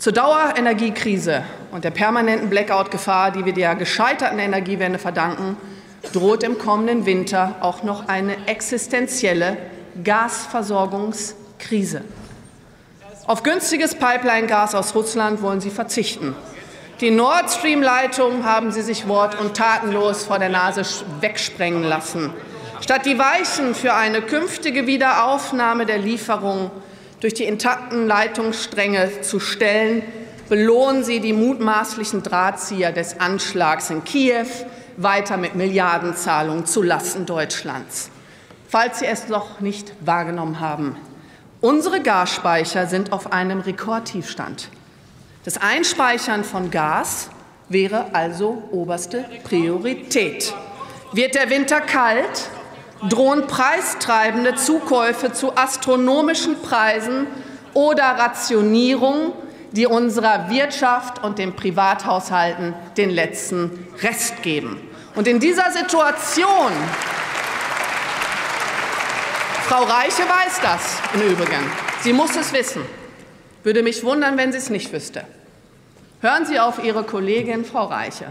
Zur Dauerenergiekrise und der permanenten Blackout-Gefahr, die wir der gescheiterten Energiewende verdanken, droht im kommenden Winter auch noch eine existenzielle Gasversorgungskrise. Auf günstiges Pipeline-Gas aus Russland wollen Sie verzichten. Die Nord Stream-Leitung haben Sie sich wort- und tatenlos vor der Nase wegsprengen lassen. Statt die Weichen für eine künftige Wiederaufnahme der Lieferungen durch die intakten Leitungsstränge zu stellen, belohnen Sie die mutmaßlichen Drahtzieher des Anschlags in Kiew weiter mit Milliardenzahlungen zulasten Deutschlands. Falls Sie es noch nicht wahrgenommen haben: Unsere Gasspeicher sind auf einem Rekordtiefstand. Das Einspeichern von Gas wäre also oberste Priorität. Wird der Winter kalt, drohen preistreibende Zukäufe zu astronomischen Preisen oder Rationierung, die unserer Wirtschaft und den Privathaushalten den letzten Rest geben. Und in dieser Situation, Frau Reiche weiß das im Übrigen, sie muss es wissen, würde mich wundern, wenn sie es nicht wüsste. Hören Sie auf Ihre Kollegin Frau Reiche.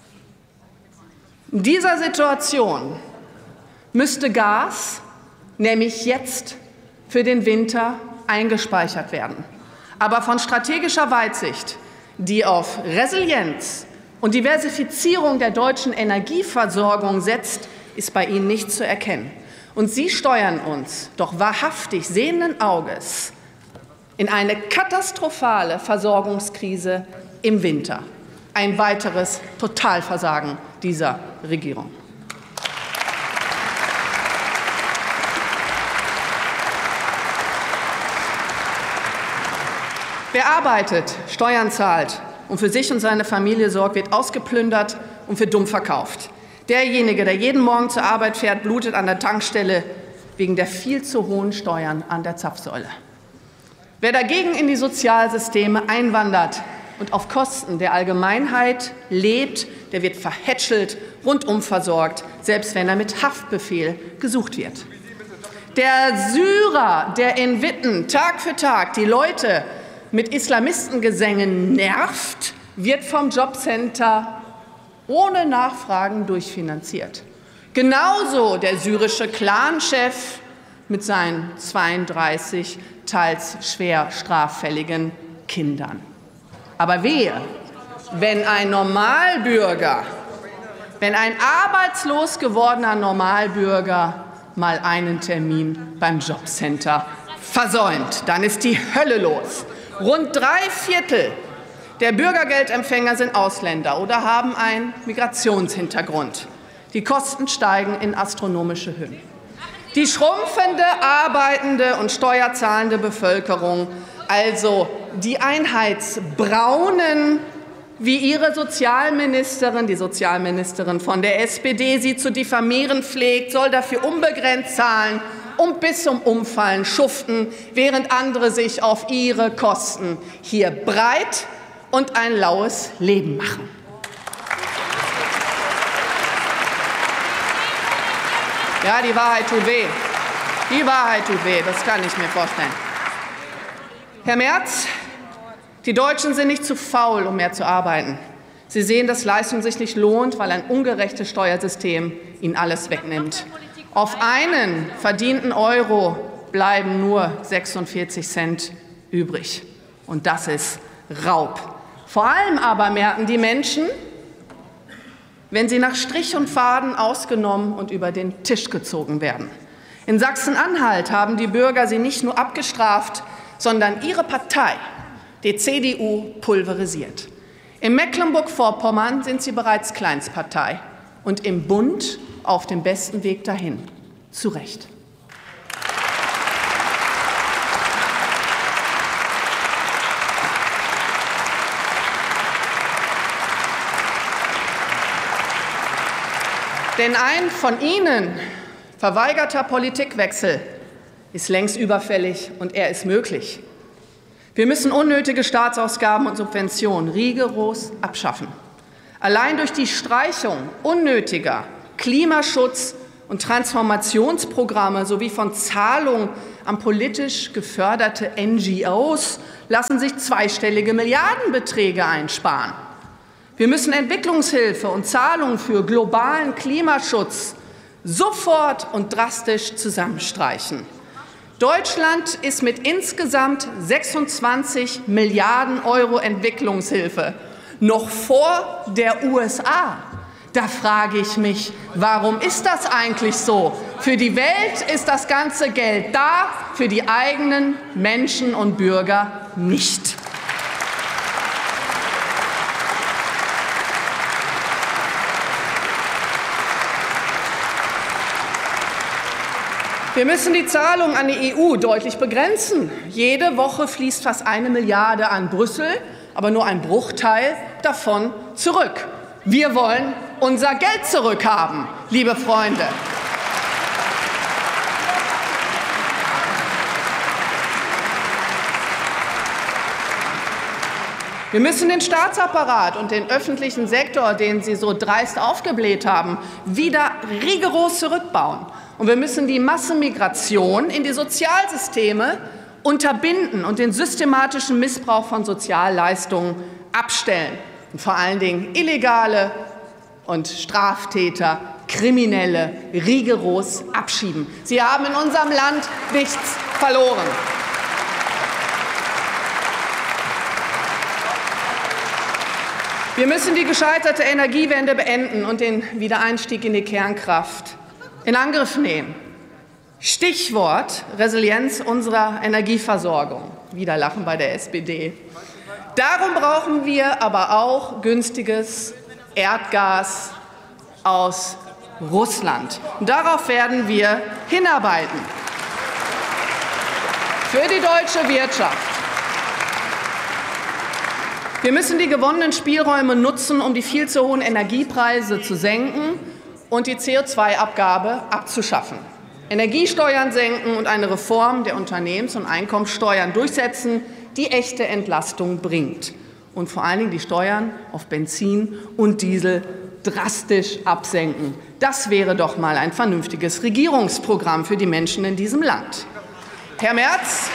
In dieser Situation müsste Gas nämlich jetzt für den Winter eingespeichert werden. Aber von strategischer Weitsicht, die auf Resilienz und Diversifizierung der deutschen Energieversorgung setzt, ist bei Ihnen nicht zu erkennen. Und Sie steuern uns doch wahrhaftig sehenden Auges in eine katastrophale Versorgungskrise im Winter. Ein weiteres Totalversagen dieser Regierung. Wer arbeitet, Steuern zahlt und für sich und seine Familie sorgt, wird ausgeplündert und für dumm verkauft. Derjenige, der jeden Morgen zur Arbeit fährt, blutet an der Tankstelle wegen der viel zu hohen Steuern an der Zapfsäule. Wer dagegen in die Sozialsysteme einwandert und auf Kosten der Allgemeinheit lebt, der wird verhätschelt, rundum versorgt, selbst wenn er mit Haftbefehl gesucht wird. Der Syrer, der in Witten Tag für Tag die Leute mit Islamistengesängen nervt, wird vom Jobcenter ohne Nachfragen durchfinanziert. Genauso der syrische Clanchef mit seinen 32 teils schwer straffälligen Kindern. Aber wehe, wenn ein Normalbürger, wenn ein arbeitslos gewordener Normalbürger mal einen Termin beim Jobcenter versäumt, dann ist die Hölle los. Rund 3/4 der Bürgergeldempfänger sind Ausländer oder haben einen Migrationshintergrund. Die Kosten steigen in astronomische Höhen. Die schrumpfende, arbeitende und steuerzahlende Bevölkerung, also die Einheitsbraunen, wie Ihre Sozialministerin, die Sozialministerin von der SPD, sie zu diffamieren pflegt, soll dafür unbegrenzt zahlen und bis zum Umfallen schuften, während andere sich auf ihre Kosten hier breit und ein laues Leben machen. Ja, die Wahrheit tut weh. Die Wahrheit tut weh, das kann ich mir vorstellen. Herr Merz, die Deutschen sind nicht zu faul, um mehr zu arbeiten. Sie sehen, dass Leistung sich nicht lohnt, weil ein ungerechtes Steuersystem ihnen alles wegnimmt. Auf einen verdienten Euro bleiben nur 46 Cent übrig. Und das ist Raub. Vor allem aber merken die Menschen, wenn sie nach Strich und Faden ausgenommen und über den Tisch gezogen werden. In Sachsen-Anhalt haben die Bürger sie nicht nur abgestraft, sondern ihre Partei, die CDU, pulverisiert. In Mecklenburg-Vorpommern sind sie bereits Kleinstpartei und im Bund auf dem besten Weg dahin. Zu Recht. Denn ein von Ihnen verweigerter Politikwechsel ist längst überfällig und er ist möglich. Wir müssen unnötige Staatsausgaben und Subventionen rigoros abschaffen. Allein durch die Streichung unnötiger Klimaschutz- und Transformationsprogramme sowie von Zahlungen an politisch geförderte NGOs lassen sich zweistellige Milliardenbeträge einsparen. Wir müssen Entwicklungshilfe und Zahlungen für globalen Klimaschutz sofort und drastisch zusammenstreichen. Deutschland ist mit insgesamt 26 Milliarden € Entwicklungshilfe noch vor der USA. Da frage ich mich, warum ist das eigentlich so? Für die Welt ist das ganze Geld da, für die eigenen Menschen und Bürger nicht. Wir müssen die Zahlungen an die EU deutlich begrenzen. Jede Woche fließt fast 1 Milliarde an Brüssel, aber nur ein Bruchteil davon zurück. Wir wollen unser Geld zurückhaben, liebe Freunde. Wir müssen den Staatsapparat und den öffentlichen Sektor, den Sie so dreist aufgebläht haben, wieder rigoros zurückbauen. Und wir müssen die Massenmigration in die Sozialsysteme unterbinden und den systematischen Missbrauch von Sozialleistungen abstellen und vor allen Dingen Illegale und Straftäter, Kriminelle rigoros abschieben. Sie haben in unserem Land nichts verloren. Wir müssen die gescheiterte Energiewende beenden und den Wiedereinstieg in die Kernkraft in Angriff nehmen. Stichwort Resilienz unserer Energieversorgung. Wieder Lachen bei der SPD. Darum brauchen wir aber auch günstiges Erdgas aus Russland. Und darauf werden wir hinarbeiten. Für die deutsche Wirtschaft. Wir müssen die gewonnenen Spielräume nutzen, um die viel zu hohen Energiepreise zu senken und die CO2-Abgabe abzuschaffen. Energiesteuern senken und eine Reform der Unternehmens- und Einkommensteuern durchsetzen, die echte Entlastung bringt. Und vor allen Dingen die Steuern auf Benzin und Diesel drastisch absenken. Das wäre doch mal ein vernünftiges Regierungsprogramm für die Menschen in diesem Land. Herr Merz,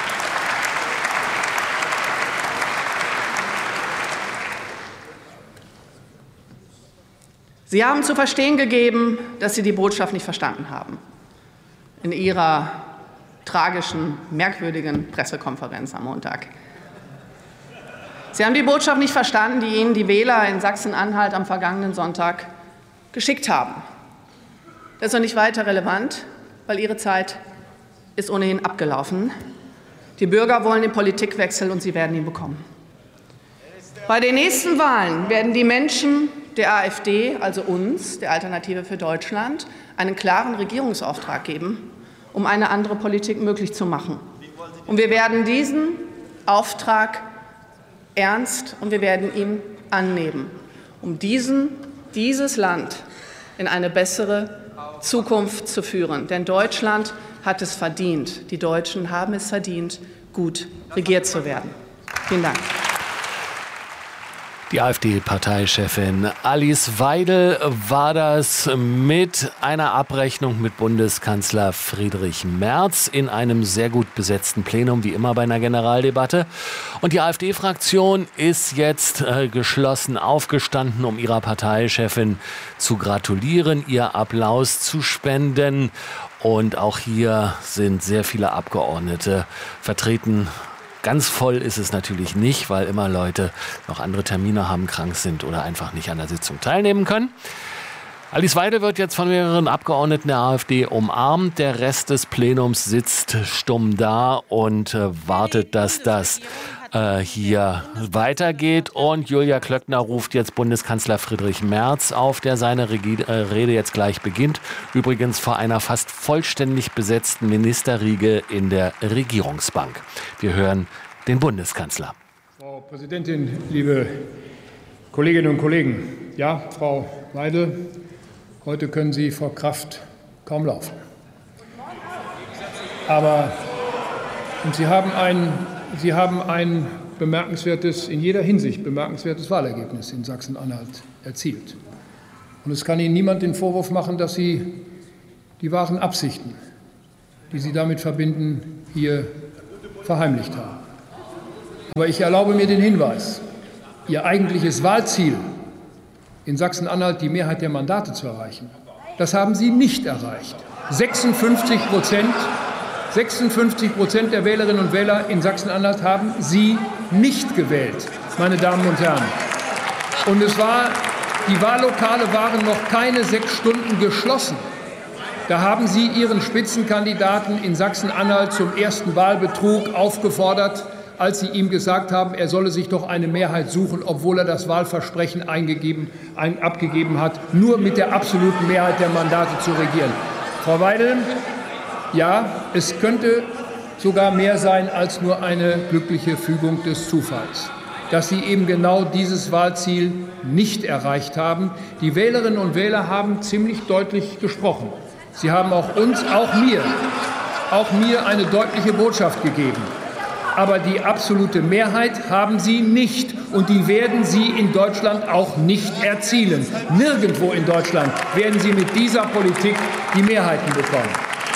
Sie haben zu verstehen gegeben, dass Sie die Botschaft nicht verstanden haben. In Ihrer tragischen, merkwürdigen Pressekonferenz am Montag. Sie haben die Botschaft nicht verstanden, die Ihnen die Wähler in Sachsen-Anhalt am vergangenen Sonntag geschickt haben. Das ist noch nicht weiter relevant, weil Ihre Zeit ist ohnehin abgelaufen. Die Bürger wollen den Politikwechsel und sie werden ihn bekommen. Bei den nächsten Wahlen werden die Menschen der AfD, also uns, der Alternative für Deutschland, einen klaren Regierungsauftrag geben, um eine andere Politik möglich zu machen. Und wir werden diesen Auftrag ernst und wir werden ihn annehmen, um dieses Land in eine bessere Zukunft zu führen. Denn Deutschland hat es verdient. Die Deutschen haben es verdient, gut regiert zu werden. Vielen Dank. Die AfD-Parteichefin Alice Weidel war das mit einer Abrechnung mit Bundeskanzler Friedrich Merz in einem sehr gut besetzten Plenum, wie immer bei einer Generaldebatte. Und die AfD-Fraktion ist jetzt geschlossen aufgestanden, um ihrer Parteichefin zu gratulieren, ihr Applaus zu spenden. Und auch hier sind sehr viele Abgeordnete vertreten. Ganz voll ist es natürlich nicht, weil immer Leute noch andere Termine haben, krank sind oder einfach nicht an der Sitzung teilnehmen können. Alice Weidel wird jetzt von mehreren Abgeordneten der AfD umarmt. Der Rest des Plenums sitzt stumm da und wartet, dass das hier weitergeht. Und Julia Klöckner ruft jetzt Bundeskanzler Friedrich Merz auf, der seine Rede jetzt gleich beginnt. Übrigens vor einer fast vollständig besetzten Ministerriege in der Regierungsbank. Wir hören den Bundeskanzler. Frau Präsidentin, liebe Kolleginnen und Kollegen. Ja, Frau Weidel, heute können Sie vor Kraft kaum laufen. Aber Sie haben ein bemerkenswertes, in jeder Hinsicht bemerkenswertes Wahlergebnis in Sachsen-Anhalt erzielt. Und es kann Ihnen niemand den Vorwurf machen, dass Sie die wahren Absichten, die Sie damit verbinden, hier verheimlicht haben. Aber ich erlaube mir den Hinweis, Ihr eigentliches Wahlziel, in Sachsen-Anhalt die Mehrheit der Mandate zu erreichen, das haben Sie nicht erreicht. 56% der Wählerinnen und Wähler in Sachsen-Anhalt haben Sie nicht gewählt, meine Damen und Herren. Und die Wahllokale waren noch keine 6 Stunden geschlossen. Da haben Sie Ihren Spitzenkandidaten in Sachsen-Anhalt zum ersten Wahlbetrug aufgefordert, als Sie ihm gesagt haben, er solle sich doch eine Mehrheit suchen, obwohl er das Wahlversprechen abgegeben hat, nur mit der absoluten Mehrheit der Mandate zu regieren. Frau Weidel, ja, es könnte sogar mehr sein als nur eine glückliche Fügung des Zufalls, dass Sie eben genau dieses Wahlziel nicht erreicht haben. Die Wählerinnen und Wähler haben ziemlich deutlich gesprochen. Sie haben auch mir eine deutliche Botschaft gegeben. Aber die absolute Mehrheit haben Sie nicht, und die werden Sie in Deutschland auch nicht erzielen. Nirgendwo in Deutschland werden Sie mit dieser Politik die Mehrheiten bekommen.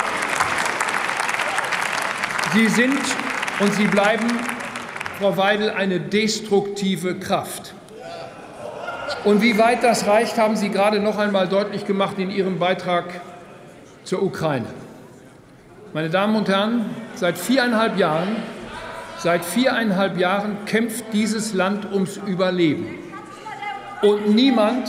Sie sind und Sie bleiben, Frau Weidel, eine destruktive Kraft. Und wie weit das reicht, haben Sie gerade noch einmal deutlich gemacht in Ihrem Beitrag zur Ukraine. Meine Damen und Herren, seit 4,5 Jahren kämpft dieses Land ums Überleben. Und niemand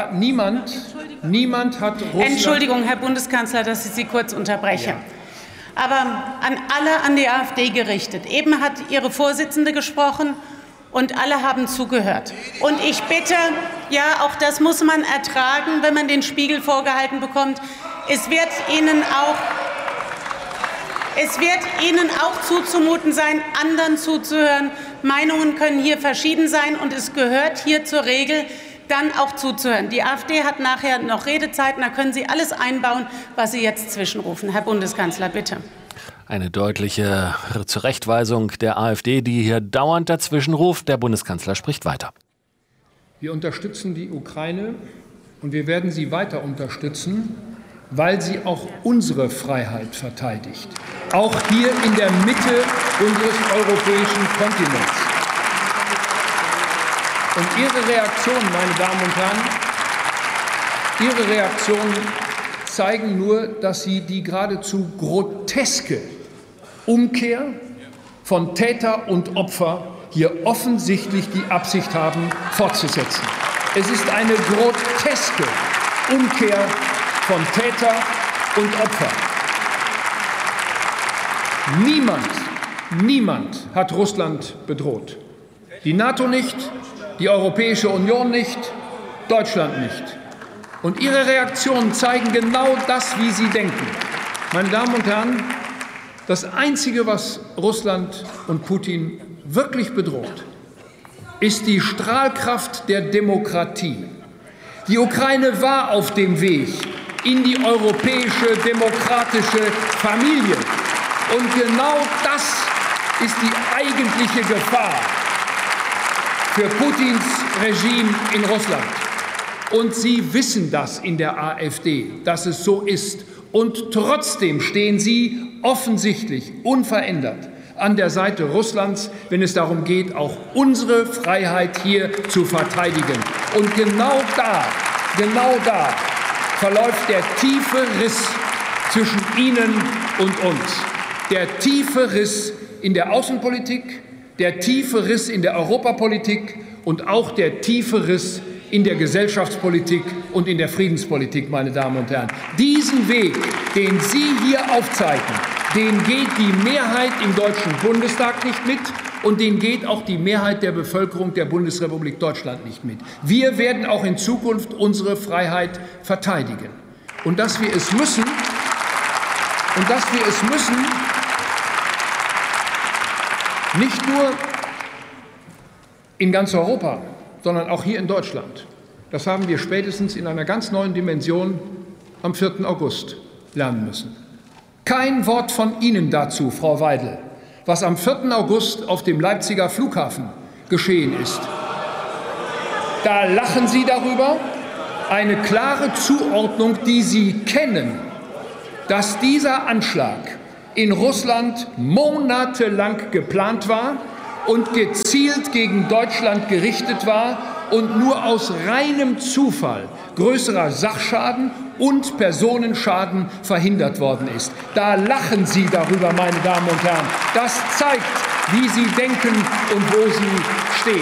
hat Russland... Entschuldigung, Herr Bundeskanzler, dass ich Sie kurz unterbreche. Ja. Aber an die AfD gerichtet. Eben hat Ihre Vorsitzende gesprochen und alle haben zugehört. Und ich bitte, ja, auch das muss man ertragen, wenn man den Spiegel vorgehalten bekommt. Es wird Ihnen auch zuzumuten sein, anderen zuzuhören. Meinungen können hier verschieden sein, und es gehört hier zur Regel, dann auch zuzuhören. Die AfD hat nachher noch Redezeiten, da können Sie alles einbauen, was Sie jetzt zwischenrufen. Herr Bundeskanzler, bitte. Eine deutliche Zurechtweisung der AfD, die hier dauernd dazwischen ruft. Der Bundeskanzler spricht weiter. Wir unterstützen die Ukraine, und wir werden sie weiter unterstützen, weil sie auch unsere Freiheit verteidigt, auch hier in der Mitte unseres europäischen Kontinents. Und Ihre Reaktionen, meine Damen und Herren, Ihre Reaktionen zeigen nur, dass Sie die geradezu groteske Umkehr von Täter und Opfer hier offensichtlich die Absicht haben, fortzusetzen. Es ist eine groteske Umkehr von Täter und Opfer. Niemand hat Russland bedroht. Die NATO nicht, die Europäische Union nicht, Deutschland nicht. Und Ihre Reaktionen zeigen genau das, wie Sie denken. Meine Damen und Herren, das Einzige, was Russland und Putin wirklich bedroht, ist die Strahlkraft der Demokratie. Die Ukraine war auf dem Weg in die europäische demokratische Familie. Und genau das ist die eigentliche Gefahr für Putins Regime in Russland. Und Sie wissen das in der AfD, dass es so ist. Und trotzdem stehen Sie offensichtlich unverändert an der Seite Russlands, wenn es darum geht, auch unsere Freiheit hier zu verteidigen. Und genau da verläuft der tiefe Riss zwischen Ihnen und uns. Der tiefe Riss in der Außenpolitik, der tiefe Riss in der Europapolitik und auch der tiefe Riss in der Gesellschaftspolitik und in der Friedenspolitik, meine Damen und Herren. Diesen Weg, den Sie hier aufzeigen, den geht die Mehrheit im Deutschen Bundestag nicht mit, und den geht auch die Mehrheit der Bevölkerung der Bundesrepublik Deutschland nicht mit. Wir werden auch in Zukunft unsere Freiheit verteidigen. Und dass wir es müssen, nicht nur in ganz Europa, sondern auch hier in Deutschland. Das haben wir spätestens in einer ganz neuen Dimension am 4. August lernen müssen. Kein Wort von Ihnen dazu, Frau Weidel, was am 4. August auf dem Leipziger Flughafen geschehen ist. Da lachen Sie darüber. Eine klare Zuordnung, die Sie kennen, dass dieser Anschlag in Russland monatelang geplant war und gezielt gegen Deutschland gerichtet war und nur aus reinem Zufall größerer Sachschaden und Personenschaden verhindert worden ist. Da lachen Sie darüber, meine Damen und Herren. Das zeigt, wie Sie denken und wo Sie stehen.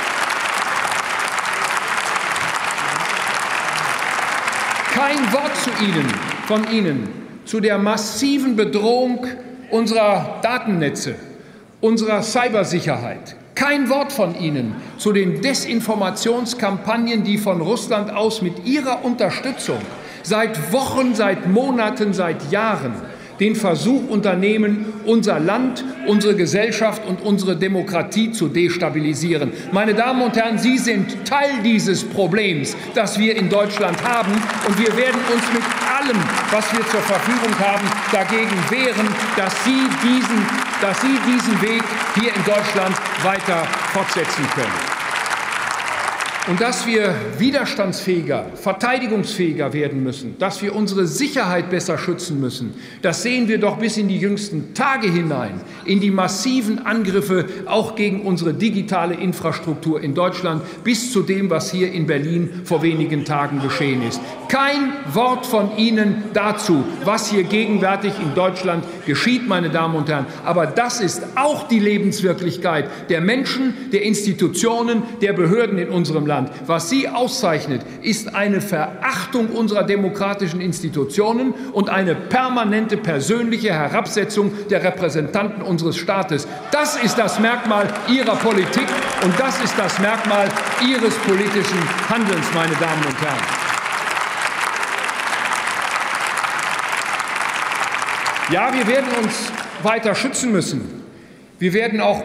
Kein Wort von Ihnen zu der massiven Bedrohung unserer Datennetze, unserer Cybersicherheit. Kein Wort von Ihnen zu den Desinformationskampagnen, die von Russland aus mit Ihrer Unterstützung seit Wochen, seit Monaten, seit Jahren den Versuch unternehmen, unser Land, unsere Gesellschaft und unsere Demokratie zu destabilisieren. Meine Damen und Herren, Sie sind Teil dieses Problems, das wir in Deutschland haben, und wir werden uns mit allem, was wir zur Verfügung haben, dagegen wehren, dass Sie diesen Weg hier in Deutschland weiter fortsetzen können. Und dass wir widerstandsfähiger, verteidigungsfähiger werden müssen, dass wir unsere Sicherheit besser schützen müssen, das sehen wir doch bis in die jüngsten Tage hinein, in die massiven Angriffe auch gegen unsere digitale Infrastruktur in Deutschland, bis zu dem, was hier in Berlin vor wenigen Tagen geschehen ist. Kein Wort von Ihnen dazu, was hier gegenwärtig in Deutschland geschieht, meine Damen und Herren. Aber das ist auch die Lebenswirklichkeit der Menschen, der Institutionen, der Behörden in unserem Land. Was Sie auszeichnet, ist eine Verachtung unserer demokratischen Institutionen und eine permanente persönliche Herabsetzung der Repräsentanten unseres Staates. Das ist das Merkmal Ihrer Politik und das ist das Merkmal Ihres politischen Handelns, meine Damen und Herren. Ja, wir werden uns weiter schützen müssen. Wir werden auch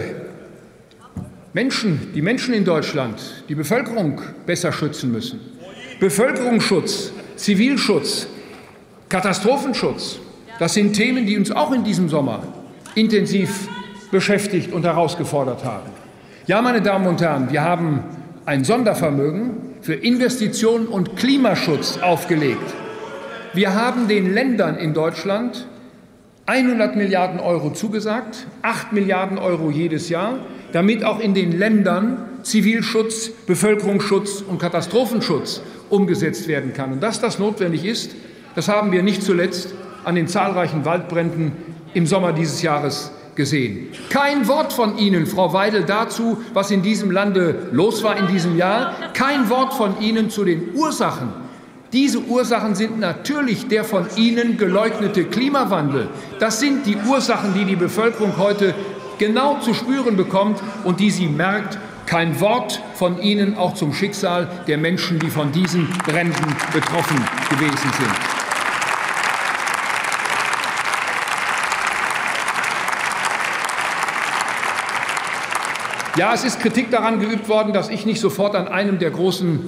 die Menschen in Deutschland, die Bevölkerung besser schützen müssen. Bevölkerungsschutz, Zivilschutz, Katastrophenschutz, das sind Themen, die uns auch in diesem Sommer intensiv beschäftigt und herausgefordert haben. Ja, meine Damen und Herren, wir haben ein Sondervermögen für Investitionen und Klimaschutz aufgelegt. Wir haben den Ländern in Deutschland 100 Milliarden Euro zugesagt, 8 Milliarden Euro jedes Jahr, damit auch in den Ländern Zivilschutz, Bevölkerungsschutz und Katastrophenschutz umgesetzt werden kann. Und dass das notwendig ist, das haben wir nicht zuletzt an den zahlreichen Waldbränden im Sommer dieses Jahres gesehen. Kein Wort von Ihnen, Frau Weidel, dazu, was in diesem Lande los war in diesem Jahr. Kein Wort von Ihnen zu den Ursachen. Diese Ursachen sind natürlich der von Ihnen geleugnete Klimawandel. Das sind die Ursachen, die die Bevölkerung heute genau zu spüren bekommt und die sie merkt. Kein Wort von Ihnen auch zum Schicksal der Menschen, die von diesen Bränden betroffen gewesen sind. Ja, es ist Kritik daran geübt worden, dass ich nicht sofort an einem der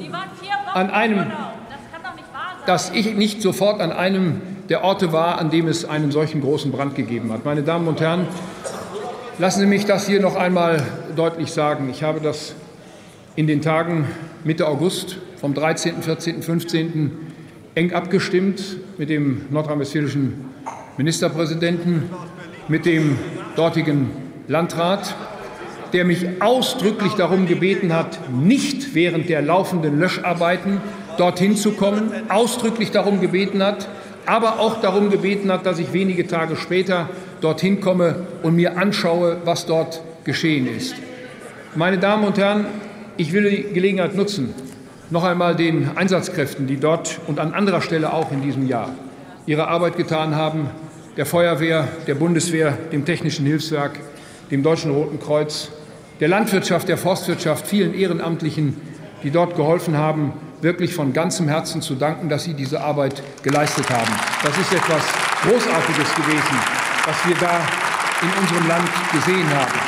Orte war, an dem es einen solchen großen Brand gegeben hat. Meine Damen und Herren, lassen Sie mich das hier noch einmal deutlich sagen. Ich habe das in den Tagen Mitte August vom 13., 14., 15. eng abgestimmt mit dem nordrhein-westfälischen Ministerpräsidenten, mit dem dortigen Landrat, der mich ausdrücklich darum gebeten hat, nicht während der laufenden Löscharbeiten dorthin zu kommen, ausdrücklich darum gebeten hat, aber auch darum gebeten hat, dass ich wenige Tage später dorthin komme und mir anschaue, was dort geschehen ist. Meine Damen und Herren, ich will die Gelegenheit nutzen, noch einmal den Einsatzkräften, die dort und an anderer Stelle auch in diesem Jahr ihre Arbeit getan haben, der Feuerwehr, der Bundeswehr, dem Technischen Hilfswerk, dem Deutschen Roten Kreuz, der Landwirtschaft, der Forstwirtschaft, vielen Ehrenamtlichen, die dort geholfen haben, wirklich von ganzem Herzen zu danken, dass Sie diese Arbeit geleistet haben. Das ist etwas Großartiges gewesen, was wir da in unserem Land gesehen haben.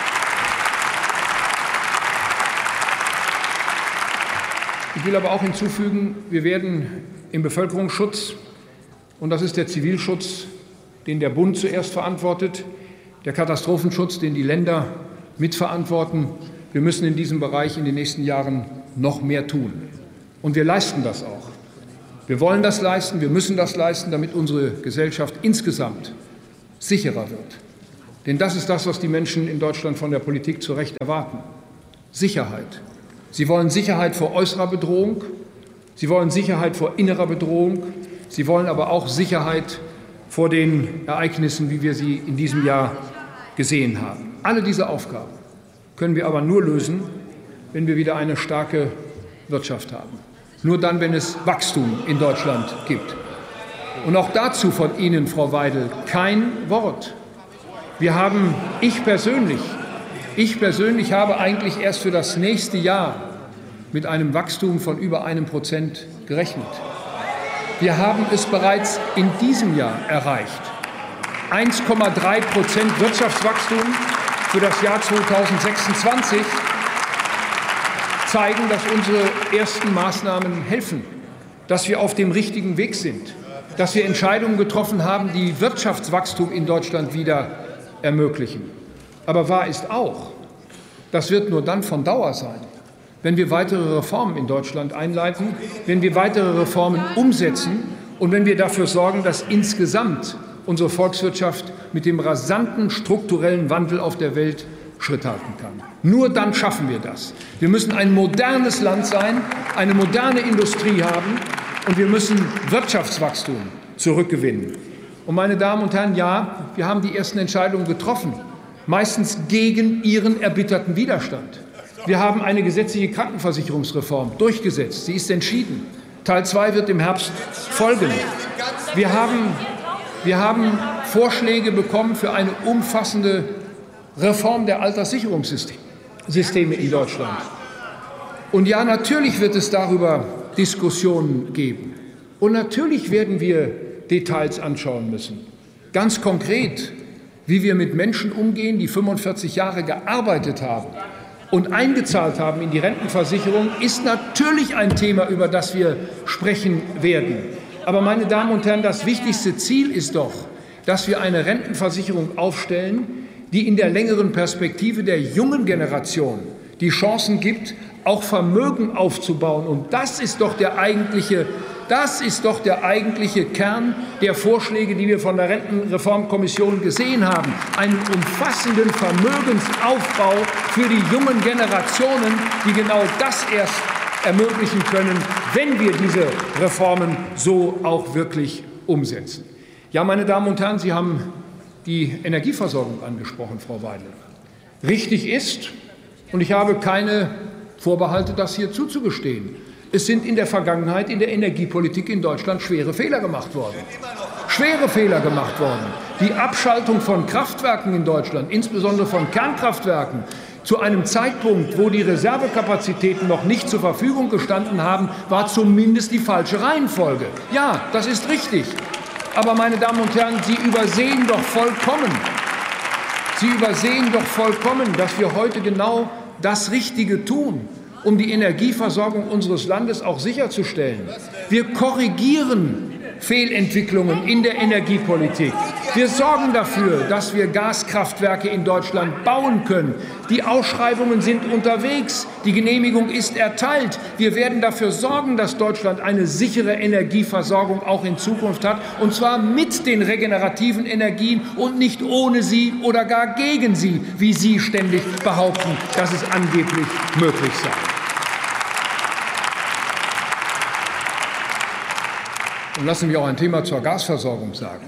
Ich will aber auch hinzufügen, wir werden im Bevölkerungsschutz, und das ist der Zivilschutz, den der Bund zuerst verantwortet, der Katastrophenschutz, den die Länder mitverantworten, wir müssen in diesem Bereich in den nächsten Jahren noch mehr tun. Und wir leisten das auch. Wir wollen das leisten, wir müssen das leisten, damit unsere Gesellschaft insgesamt sicherer wird. Denn das ist das, was die Menschen in Deutschland von der Politik zu Recht erwarten. Sicherheit. Sie wollen Sicherheit vor äußerer Bedrohung, sie wollen Sicherheit vor innerer Bedrohung, sie wollen aber auch Sicherheit vor den Ereignissen, wie wir sie in diesem Jahr gesehen haben. Alle diese Aufgaben können wir aber nur lösen, wenn wir wieder eine starke Wirtschaft haben. Nur dann, wenn es Wachstum in Deutschland gibt. Und auch dazu von Ihnen, Frau Weidel, kein Wort. Ich persönlich habe eigentlich erst für das nächste Jahr mit einem Wachstum von über 1% gerechnet. Wir haben es bereits in diesem Jahr erreicht. 1,3% Wirtschaftswachstum für das Jahr 2026 zeigen, dass unsere ersten Maßnahmen helfen, dass wir auf dem richtigen Weg sind, dass wir Entscheidungen getroffen haben, die Wirtschaftswachstum in Deutschland wieder ermöglichen. Aber wahr ist auch, das wird nur dann von Dauer sein, wenn wir weitere Reformen in Deutschland einleiten, wenn wir weitere Reformen umsetzen und wenn wir dafür sorgen, dass insgesamt unsere Volkswirtschaft mit dem rasanten strukturellen Wandel auf der Welt Schritt halten kann. Nur dann schaffen wir das. Wir müssen ein modernes Land sein, eine moderne Industrie haben und wir müssen Wirtschaftswachstum zurückgewinnen. Und meine Damen und Herren, ja, wir haben die ersten Entscheidungen getroffen, meistens gegen Ihren erbitterten Widerstand. Wir haben eine gesetzliche Krankenversicherungsreform durchgesetzt. Sie ist entschieden. Teil 2 wird im Herbst folgen. Wir haben Vorschläge bekommen für eine umfassende Reform der Alterssicherungssysteme in Deutschland. Und ja, natürlich wird es darüber Diskussionen geben. Und natürlich werden wir Details anschauen müssen. Ganz konkret, wie wir mit Menschen umgehen, die 45 Jahre gearbeitet haben und eingezahlt haben in die Rentenversicherung, ist natürlich ein Thema, über das wir sprechen werden. Aber meine Damen und Herren, das wichtigste Ziel ist doch, dass wir eine Rentenversicherung aufstellen, die in der längeren Perspektive der jungen Generation die Chancen gibt, auch Vermögen aufzubauen. Und das ist doch der eigentliche Kern der Vorschläge, die wir von der Rentenreformkommission gesehen haben. Einen umfassenden Vermögensaufbau für die jungen Generationen, die genau das erst ermöglichen können, wenn wir diese Reformen so auch wirklich umsetzen. Ja, meine Damen und Herren, Sie haben die Energieversorgung angesprochen, Frau Weidel. Richtig ist, und ich habe keine Vorbehalte, das hier zuzugestehen, es sind in der Vergangenheit in der Energiepolitik in Deutschland schwere Fehler gemacht worden. Schwere Fehler gemacht worden. Die Abschaltung von Kraftwerken in Deutschland, insbesondere von Kernkraftwerken, zu einem Zeitpunkt, wo die Reservekapazitäten noch nicht zur Verfügung gestanden haben, war zumindest die falsche Reihenfolge. Ja, das ist richtig. Aber, meine Damen und Herren, Sie übersehen doch vollkommen, dass wir heute genau das Richtige tun, um die Energieversorgung unseres Landes auch sicherzustellen. Wir korrigieren Fehlentwicklungen in der Energiepolitik. Wir sorgen dafür, dass wir Gaskraftwerke in Deutschland bauen können. Die Ausschreibungen sind unterwegs. Die Genehmigung ist erteilt. Wir werden dafür sorgen, dass Deutschland eine sichere Energieversorgung auch in Zukunft hat, und zwar mit den regenerativen Energien und nicht ohne sie oder gar gegen sie, wie Sie ständig behaupten, dass es angeblich möglich sei. Und lassen Sie mich auch ein Thema zur Gasversorgung sagen.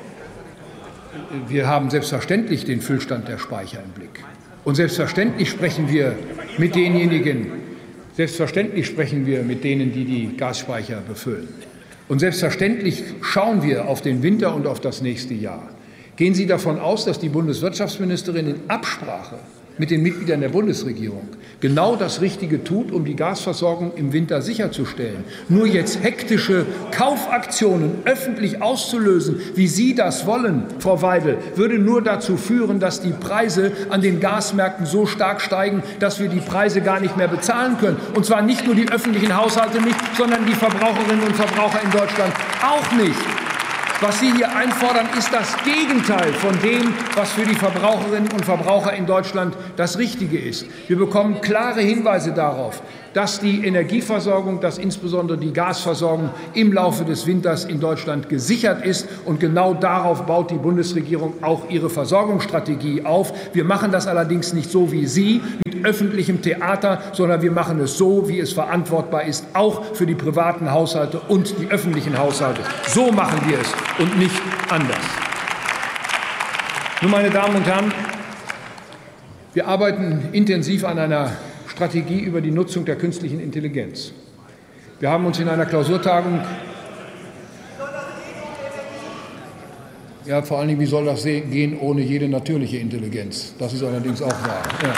Wir haben selbstverständlich den Füllstand der Speicher im Blick. Und selbstverständlich sprechen wir mit denjenigen, die die Gasspeicher befüllen. Und selbstverständlich schauen wir auf den Winter und auf das nächste Jahr. Gehen Sie davon aus, dass die Bundeswirtschaftsministerin in Absprache mit den Mitgliedern der Bundesregierung genau das Richtige tut, um die Gasversorgung im Winter sicherzustellen. Nur jetzt hektische Kaufaktionen öffentlich auszulösen, wie Sie das wollen, Frau Weidel, würde nur dazu führen, dass die Preise an den Gasmärkten so stark steigen, dass wir die Preise gar nicht mehr bezahlen können. Und zwar nicht nur die öffentlichen Haushalte nicht, sondern die Verbraucherinnen und Verbraucher in Deutschland auch nicht. Was Sie hier einfordern, ist das Gegenteil von dem, was für die Verbraucherinnen und Verbraucher in Deutschland das Richtige ist. Wir bekommen klare Hinweise darauf, dass die Energieversorgung, dass insbesondere die Gasversorgung im Laufe des Winters in Deutschland gesichert ist. Und genau darauf baut die Bundesregierung auch ihre Versorgungsstrategie auf. Wir machen das allerdings nicht so wie Sie, mit öffentlichem Theater, sondern wir machen es so, wie es verantwortbar ist, auch für die privaten Haushalte und die öffentlichen Haushalte. So machen wir es und nicht anders. Nun, meine Damen und Herren, wir arbeiten intensiv an einer Strategie über die Nutzung der künstlichen Intelligenz. Wir haben uns in einer Klausurtagung, ja, vor allen Dingen, wie soll das gehen ohne jede natürliche Intelligenz? Das ist allerdings auch wahr. Ja.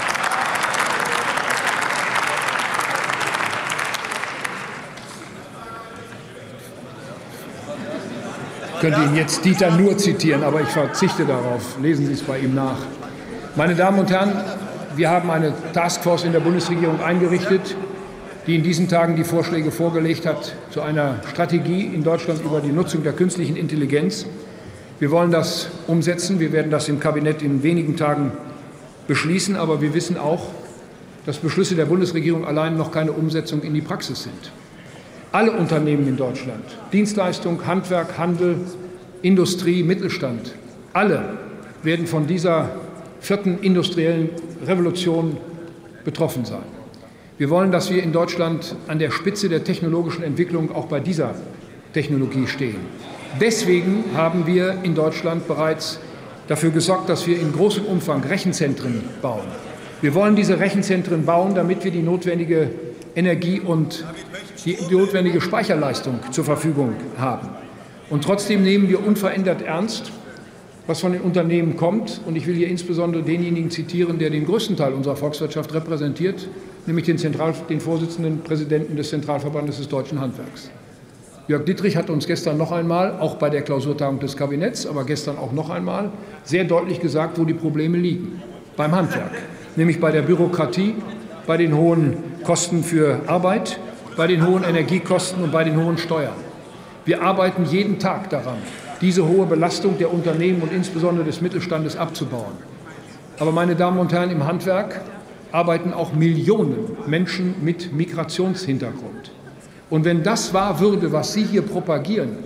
Ich könnte Ihnen jetzt Dieter Nuhr zitieren, aber ich verzichte darauf. Lesen Sie es bei ihm nach. Meine Damen und Herren, wir haben eine Taskforce in der Bundesregierung eingerichtet, die in diesen Tagen die Vorschläge vorgelegt hat zu einer Strategie in Deutschland über die Nutzung der künstlichen Intelligenz. Wir wollen das umsetzen. Wir werden das im Kabinett in wenigen Tagen beschließen. Aber wir wissen auch, dass Beschlüsse der Bundesregierung allein noch keine Umsetzung in die Praxis sind. Alle Unternehmen in Deutschland, Dienstleistung, Handwerk, Handel, Industrie, Mittelstand, alle werden von dieser vierten industriellen Revolution betroffen sein. Wir wollen, dass wir in Deutschland an der Spitze der technologischen Entwicklung auch bei dieser Technologie stehen. Deswegen haben wir in Deutschland bereits dafür gesorgt, dass wir in großem Umfang Rechenzentren bauen. Wir wollen diese Rechenzentren bauen, damit wir die notwendige Energie und die notwendige Speicherleistung zur Verfügung haben. Und trotzdem nehmen wir unverändert ernst, was von den Unternehmen kommt. Und ich will hier insbesondere denjenigen zitieren, der den größten Teil unserer Volkswirtschaft repräsentiert, nämlich den Vorsitzenden Präsidenten des Zentralverbandes des Deutschen Handwerks. Jörg Dittrich hat uns gestern noch einmal, auch bei der Klausurtagung des Kabinetts, aber gestern auch noch einmal, sehr deutlich gesagt, wo die Probleme liegen. Beim Handwerk, nämlich bei der Bürokratie, bei den hohen Kosten für Arbeit, bei den hohen Energiekosten und bei den hohen Steuern. Wir arbeiten jeden Tag daran, diese hohe Belastung der Unternehmen und insbesondere des Mittelstandes abzubauen. Aber, meine Damen und Herren, im Handwerk arbeiten auch Millionen Menschen mit Migrationshintergrund. Und wenn das wahr würde, was Sie hier propagieren,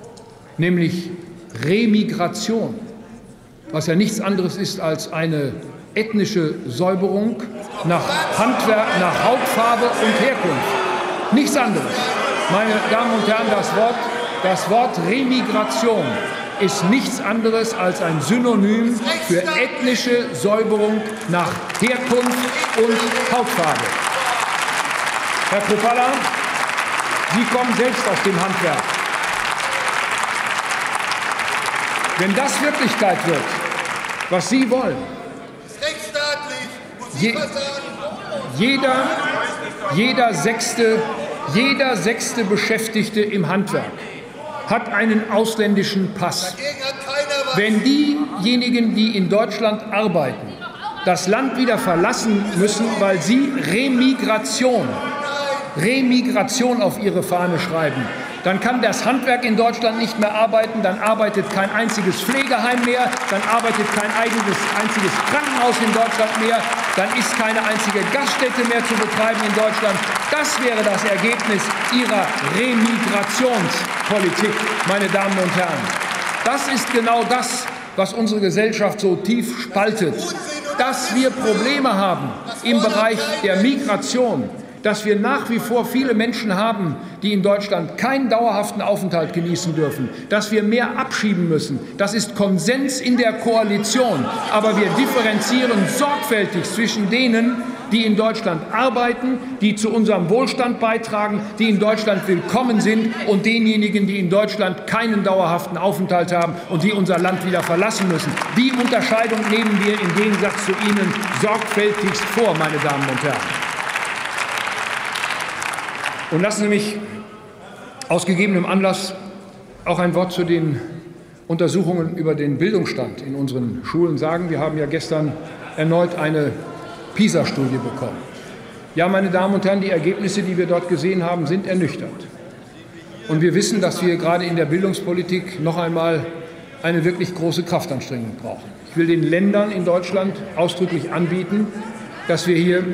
nämlich Remigration, was ja nichts anderes ist als eine ethnische Säuberung nach Handwerk, nach Hautfarbe und Herkunft. Nichts anderes. Meine Damen und Herren, das Wort Remigration ist nichts anderes als ein Synonym für ethnische Säuberung nach Herkunft und Hautfarbe. Herr Kropalla, Sie kommen selbst aus dem Handwerk. Wenn das Wirklichkeit wird, was Sie wollen, jeder sechste Beschäftigte im Handwerk hat einen ausländischen Pass. Wenn diejenigen, die in Deutschland arbeiten, das Land wieder verlassen müssen, weil sie Remigration auf ihre Fahne schreiben, dann kann das Handwerk in Deutschland nicht mehr arbeiten, dann arbeitet kein einziges Pflegeheim mehr, dann arbeitet kein einziges Krankenhaus in Deutschland mehr, dann ist keine einzige Gaststätte mehr zu betreiben in Deutschland. Das wäre das Ergebnis Ihrer Remigrationspolitik, meine Damen und Herren. Das ist genau das, was unsere Gesellschaft so tief spaltet. Dass wir Probleme haben im Bereich der Migration, dass wir nach wie vor viele Menschen haben, die in Deutschland keinen dauerhaften Aufenthalt genießen dürfen, dass wir mehr abschieben müssen. Das ist Konsens in der Koalition. Aber wir differenzieren sorgfältig zwischen denen, die in Deutschland arbeiten, die zu unserem Wohlstand beitragen, die in Deutschland willkommen sind, und denjenigen, die in Deutschland keinen dauerhaften Aufenthalt haben und die unser Land wieder verlassen müssen. Die Unterscheidung nehmen wir im Gegensatz zu Ihnen sorgfältigst vor, meine Damen und Herren. Und lassen Sie mich aus gegebenem Anlass auch ein Wort zu den Untersuchungen über den Bildungsstand in unseren Schulen sagen. Wir haben ja gestern erneut eine PISA-Studie bekommen. Ja, meine Damen und Herren, die Ergebnisse, die wir dort gesehen haben, sind ernüchternd. Und wir wissen, dass wir gerade in der Bildungspolitik noch einmal eine wirklich große Kraftanstrengung brauchen. Ich will den Ländern in Deutschland ausdrücklich anbieten, dass wir hier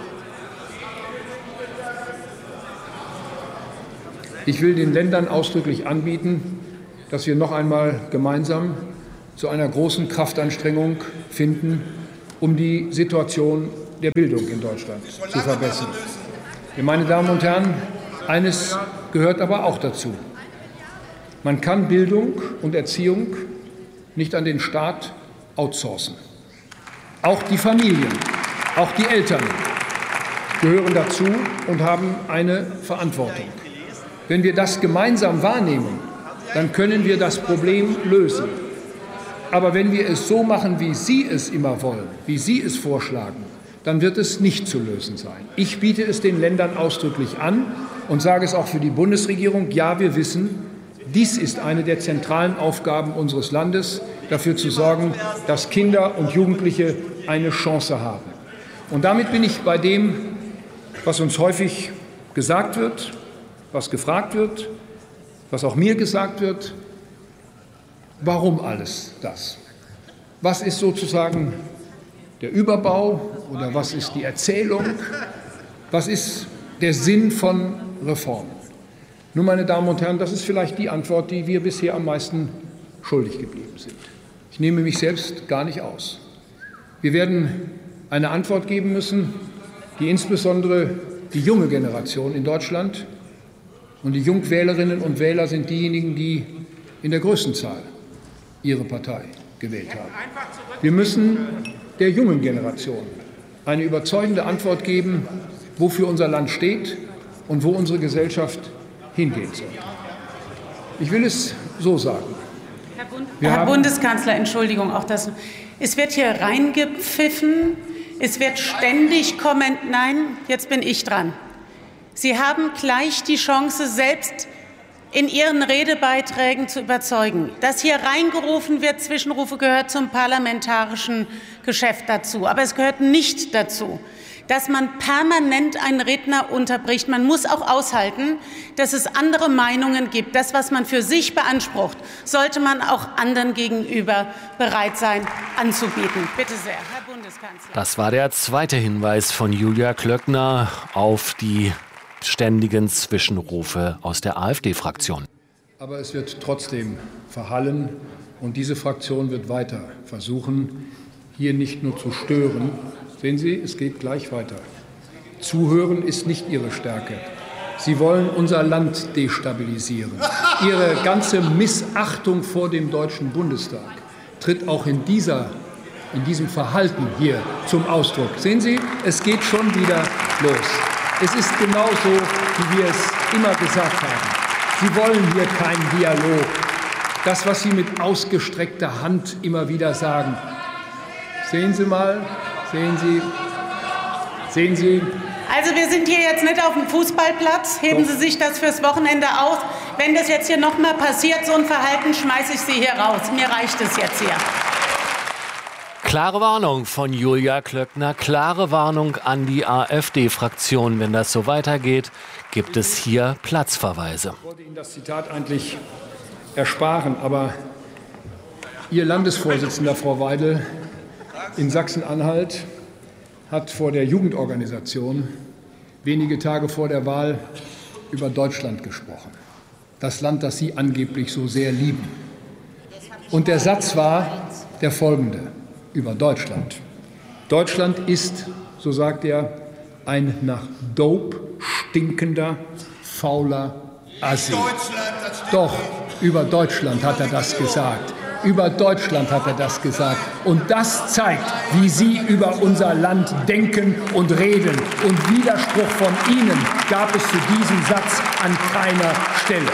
noch einmal gemeinsam zu einer großen Kraftanstrengung finden, um die Situation der Bildung in Deutschland zu verbessern. Meine Damen und Herren, eines gehört aber auch dazu. Man kann Bildung und Erziehung nicht an den Staat outsourcen. Auch die Familien, auch die Eltern gehören dazu und haben eine Verantwortung. Wenn wir das gemeinsam wahrnehmen, dann können wir das Problem lösen. Aber wenn wir es so machen, wie Sie es immer wollen, wie Sie es vorschlagen, dann wird es nicht zu lösen sein. Ich biete es den Ländern ausdrücklich an und sage es auch für die Bundesregierung. Ja, wir wissen, dies ist eine der zentralen Aufgaben unseres Landes, dafür zu sorgen, dass Kinder und Jugendliche eine Chance haben. Und damit bin ich bei dem, was uns häufig gesagt wird, was gefragt wird, was auch mir gesagt wird. Warum alles das? Was ist sozusagen der Überbau oder was ist die Erzählung? Was ist der Sinn von Reformen? Nun, meine Damen und Herren, das ist vielleicht die Antwort, die wir bisher am meisten schuldig geblieben sind. Ich nehme mich selbst gar nicht aus. Wir werden eine Antwort geben müssen, die insbesondere die junge Generation in Deutschland und die Jungwählerinnen und Wähler sind diejenigen, die in der größten Zahl ihre Partei gewählt haben. Wir müssen der jungen Generation eine überzeugende Antwort geben, wofür unser Land steht und wo unsere Gesellschaft hingehen soll. Ich will es so sagen. Herr Bundeskanzler, Entschuldigung, auch das. Es wird hier reingepfiffen, es wird ständig kommentiert. Nein, jetzt bin ich dran. Sie haben gleich die Chance, selbst in Ihren Redebeiträgen zu überzeugen. Dass hier reingerufen wird, Zwischenrufe, gehört zum parlamentarischen Geschäft dazu. Aber es gehört nicht dazu, dass man permanent einen Redner unterbricht. Man muss auch aushalten, dass es andere Meinungen gibt. Das, was man für sich beansprucht, sollte man auch anderen gegenüber bereit sein anzubieten. Bitte sehr, Herr Bundeskanzler. Das war der zweite Hinweis von Julia Klöckner auf die ständigen Zwischenrufe aus der AfD-Fraktion. Aber es wird trotzdem verhallen und diese Fraktion wird weiter versuchen, hier nicht nur zu stören. Sehen Sie, es geht gleich weiter. Zuhören ist nicht Ihre Stärke. Sie wollen unser Land destabilisieren. Ihre ganze Missachtung vor dem Deutschen Bundestag tritt auch in diesem Verhalten hier zum Ausdruck. Sehen Sie, es geht schon wieder los. Es ist genauso, wie wir es immer gesagt haben. Sie wollen hier keinen Dialog. Das, was Sie mit ausgestreckter Hand immer wieder sagen. Sehen Sie mal, sehen Sie. Also wir sind hier jetzt nicht auf dem Fußballplatz. Heben Sie sich das fürs Wochenende aus. Wenn das jetzt hier noch mal passiert, so ein Verhalten, schmeiße ich Sie hier raus. Mir reicht es jetzt hier. Klare Warnung von Julia Klöckner, klare Warnung an die AfD-Fraktion. Wenn das so weitergeht, gibt es hier Platzverweise. Ich wollte Ihnen das Zitat eigentlich ersparen, aber Ihr Landesvorsitzender, Frau Weidel, in Sachsen-Anhalt hat vor der Jugendorganisation wenige Tage vor der Wahl über Deutschland gesprochen. Das Land, das Sie angeblich so sehr lieben. Und der Satz war der folgende über Deutschland. Deutschland ist, so sagt er, ein nach Dope stinkender, fauler Assi. Doch, über Deutschland hat er das gesagt. Über Deutschland hat er das gesagt. Und das zeigt, wie Sie über unser Land denken und reden. Und Widerspruch von Ihnen gab es zu diesem Satz an keiner Stelle.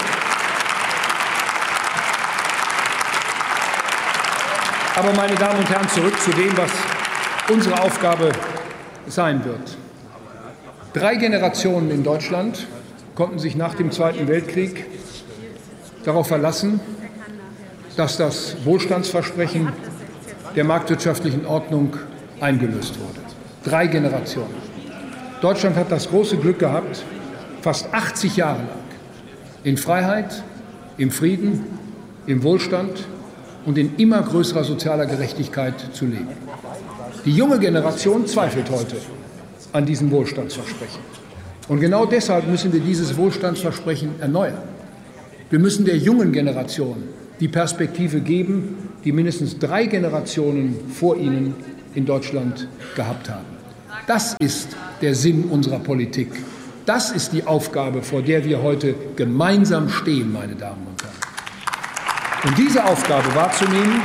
Aber, meine Damen und Herren, zurück zu dem, was unsere Aufgabe sein wird. 3 Generationen in Deutschland konnten sich nach dem Zweiten Weltkrieg darauf verlassen, dass das Wohlstandsversprechen der marktwirtschaftlichen Ordnung eingelöst wurde. 3 Generationen. Deutschland hat das große Glück gehabt, fast 80 Jahre lang in Freiheit, im Frieden, im Wohlstand und in immer größerer sozialer Gerechtigkeit zu leben. Die junge Generation zweifelt heute an diesem Wohlstandsversprechen. Und genau deshalb müssen wir dieses Wohlstandsversprechen erneuern. Wir müssen der jungen Generation die Perspektive geben, die mindestens 3 Generationen vor ihnen in Deutschland gehabt haben. Das ist der Sinn unserer Politik. Das ist die Aufgabe, vor der wir heute gemeinsam stehen, meine Damen und Herren. Und diese Aufgabe wahrzunehmen,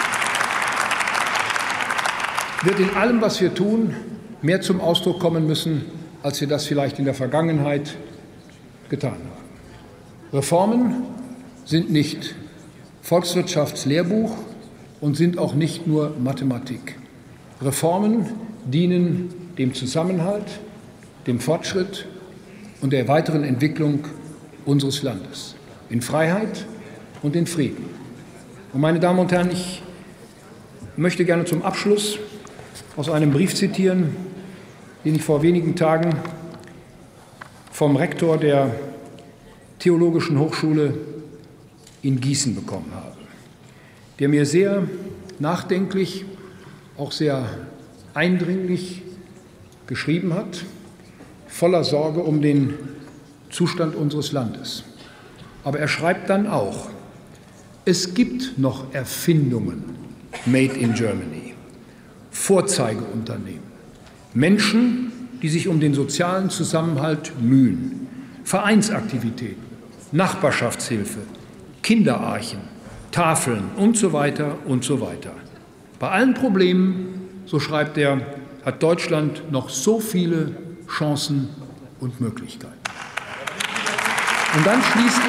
wird in allem, was wir tun, mehr zum Ausdruck kommen müssen, als wir das vielleicht in der Vergangenheit getan haben. Reformen sind nicht Volkswirtschaftslehrbuch und sind auch nicht nur Mathematik. Reformen dienen dem Zusammenhalt, dem Fortschritt und der weiteren Entwicklung unseres Landes in Freiheit und in Frieden. Und meine Damen und Herren, ich möchte gerne zum Abschluss aus einem Brief zitieren, den ich vor wenigen Tagen vom Rektor der Theologischen Hochschule in Gießen bekommen habe, der mir sehr nachdenklich, auch sehr eindringlich geschrieben hat, voller Sorge um den Zustand unseres Landes. Aber er schreibt dann auch, es gibt noch Erfindungen made in Germany, Vorzeigeunternehmen, Menschen, die sich um den sozialen Zusammenhalt mühen, Vereinsaktivitäten, Nachbarschaftshilfe, Kinderarchen, Tafeln und so weiter und so weiter. Bei allen Problemen, so schreibt er, hat Deutschland noch so viele Chancen und Möglichkeiten. Und dann schließt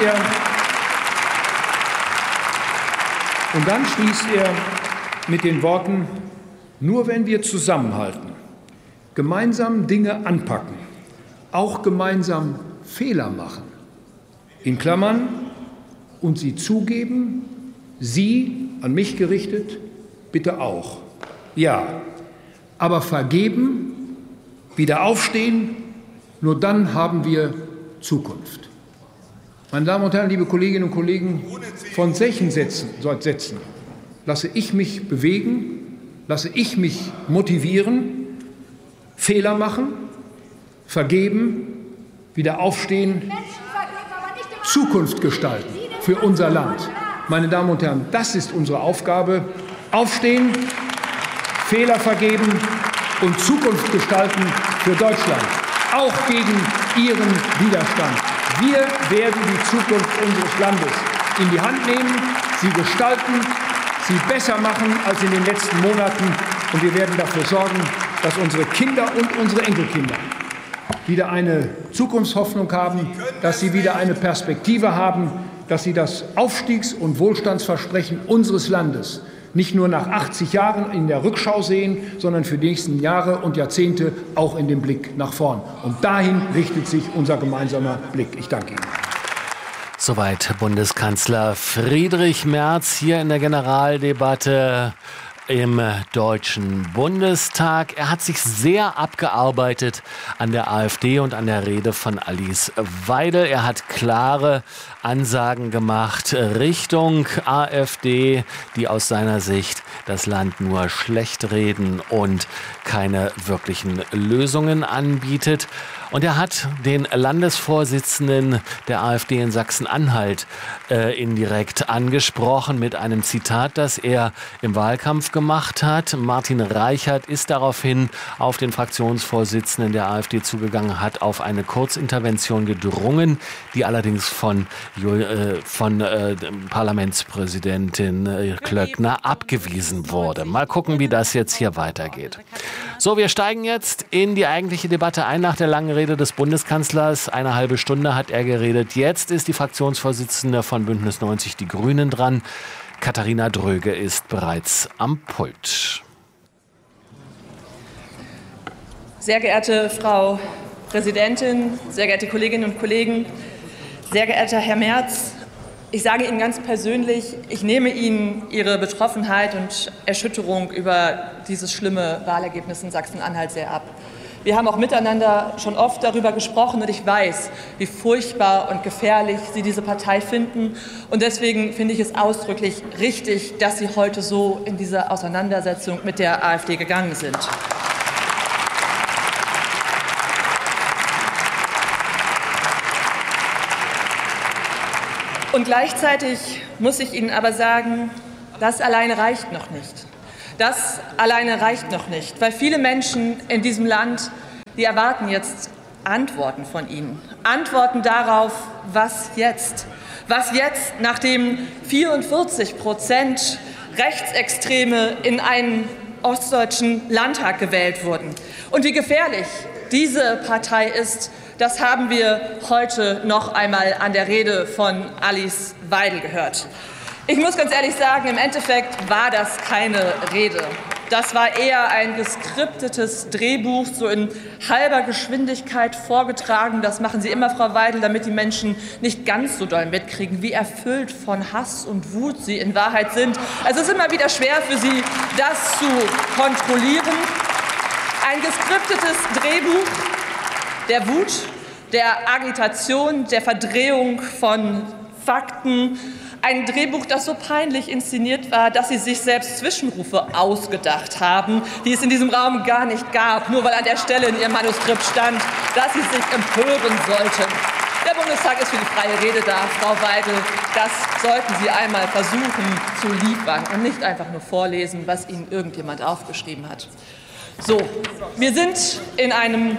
er mit den Worten, nur wenn wir zusammenhalten, gemeinsam Dinge anpacken, auch gemeinsam Fehler machen, in Klammern, und sie zugeben, Sie, an mich gerichtet, bitte auch. Ja, aber vergeben, wieder aufstehen, nur dann haben wir Zukunft. Meine Damen und Herren, liebe Kolleginnen und Kollegen, von solchen Sätzen lasse ich mich bewegen, lasse ich mich motivieren, Fehler machen, vergeben, wieder aufstehen, Zukunft gestalten für unser Land. Meine Damen und Herren, das ist unsere Aufgabe. Aufstehen, Fehler vergeben und Zukunft gestalten für Deutschland, auch gegen Ihren Widerstand. Wir werden die Zukunft unseres Landes in die Hand nehmen, sie gestalten, sie besser machen als in den letzten Monaten. Und wir werden dafür sorgen, dass unsere Kinder und unsere Enkelkinder wieder eine Zukunftshoffnung haben, dass sie wieder eine Perspektive haben, dass sie das Aufstiegs- und Wohlstandsversprechen unseres Landes nicht nur nach 80 Jahren in der Rückschau sehen, sondern für die nächsten Jahre und Jahrzehnte auch in dem Blick nach vorn. Und dahin richtet sich unser gemeinsamer Blick. Ich danke Ihnen. Soweit Bundeskanzler Friedrich Merz hier in der Generaldebatte im Deutschen Bundestag. Er hat sich sehr abgearbeitet an der AfD und an der Rede von Alice Weidel. Er hat klare Ansagen gemacht Richtung AfD, die aus seiner Sicht das Land nur schlecht reden und keine wirklichen Lösungen anbietet. Und er hat den Landesvorsitzenden der AfD in Sachsen-Anhalt indirekt angesprochen mit einem Zitat, das er im Wahlkampf gemacht hat. Martin Reichert ist daraufhin auf den Fraktionsvorsitzenden der AfD zugegangen, hat auf eine Kurzintervention gedrungen, die allerdings von Parlamentspräsidentin Klöckner abgewiesen wurde. Mal gucken, wie das jetzt hier weitergeht. So, wir steigen jetzt in die eigentliche Debatte ein nach der langen Rede des Bundeskanzlers. Eine halbe Stunde hat er geredet. Jetzt ist die Fraktionsvorsitzende von Bündnis 90 Die Grünen dran. Katharina Dröge ist bereits am Pult. Sehr geehrte Frau Präsidentin, sehr geehrte Kolleginnen und Kollegen, sehr geehrter Herr Merz, ich sage Ihnen ganz persönlich, ich nehme Ihnen Ihre Betroffenheit und Erschütterung über dieses schlimme Wahlergebnis in Sachsen-Anhalt sehr ab. Wir haben auch miteinander schon oft darüber gesprochen und ich weiß, wie furchtbar und gefährlich Sie diese Partei finden. Und deswegen finde ich es ausdrücklich richtig, dass Sie heute so in diese Auseinandersetzung mit der AfD gegangen sind. Und gleichzeitig muss ich Ihnen aber sagen, das alleine reicht noch nicht. Das alleine reicht noch nicht, weil viele Menschen in diesem Land, die erwarten jetzt Antworten von Ihnen. Antworten darauf, was jetzt? Was jetzt, nachdem 44% Rechtsextreme in einen ostdeutschen Landtag gewählt wurden? Und wie gefährlich diese Partei ist, das haben wir heute noch einmal an der Rede von Alice Weidel gehört. Ich muss ganz ehrlich sagen, im Endeffekt war das keine Rede. Das war eher ein geskriptetes Drehbuch, so in halber Geschwindigkeit vorgetragen. Das machen Sie immer, Frau Weidel, damit die Menschen nicht ganz so doll mitkriegen, wie erfüllt von Hass und Wut Sie in Wahrheit sind. Also es ist immer wieder schwer für Sie, das zu kontrollieren. Ein geskriptetes Drehbuch der Wut, der Agitation, der Verdrehung von Fakten. Ein Drehbuch, das so peinlich inszeniert war, dass Sie sich selbst Zwischenrufe ausgedacht haben, die es in diesem Raum gar nicht gab, nur weil an der Stelle in Ihrem Manuskript stand, dass Sie sich empören sollten. Der Bundestag ist für die freie Rede da, Frau Weidel. Das sollten Sie einmal versuchen zu liefern und nicht einfach nur vorlesen, was Ihnen irgendjemand aufgeschrieben hat. So, wir sind in einem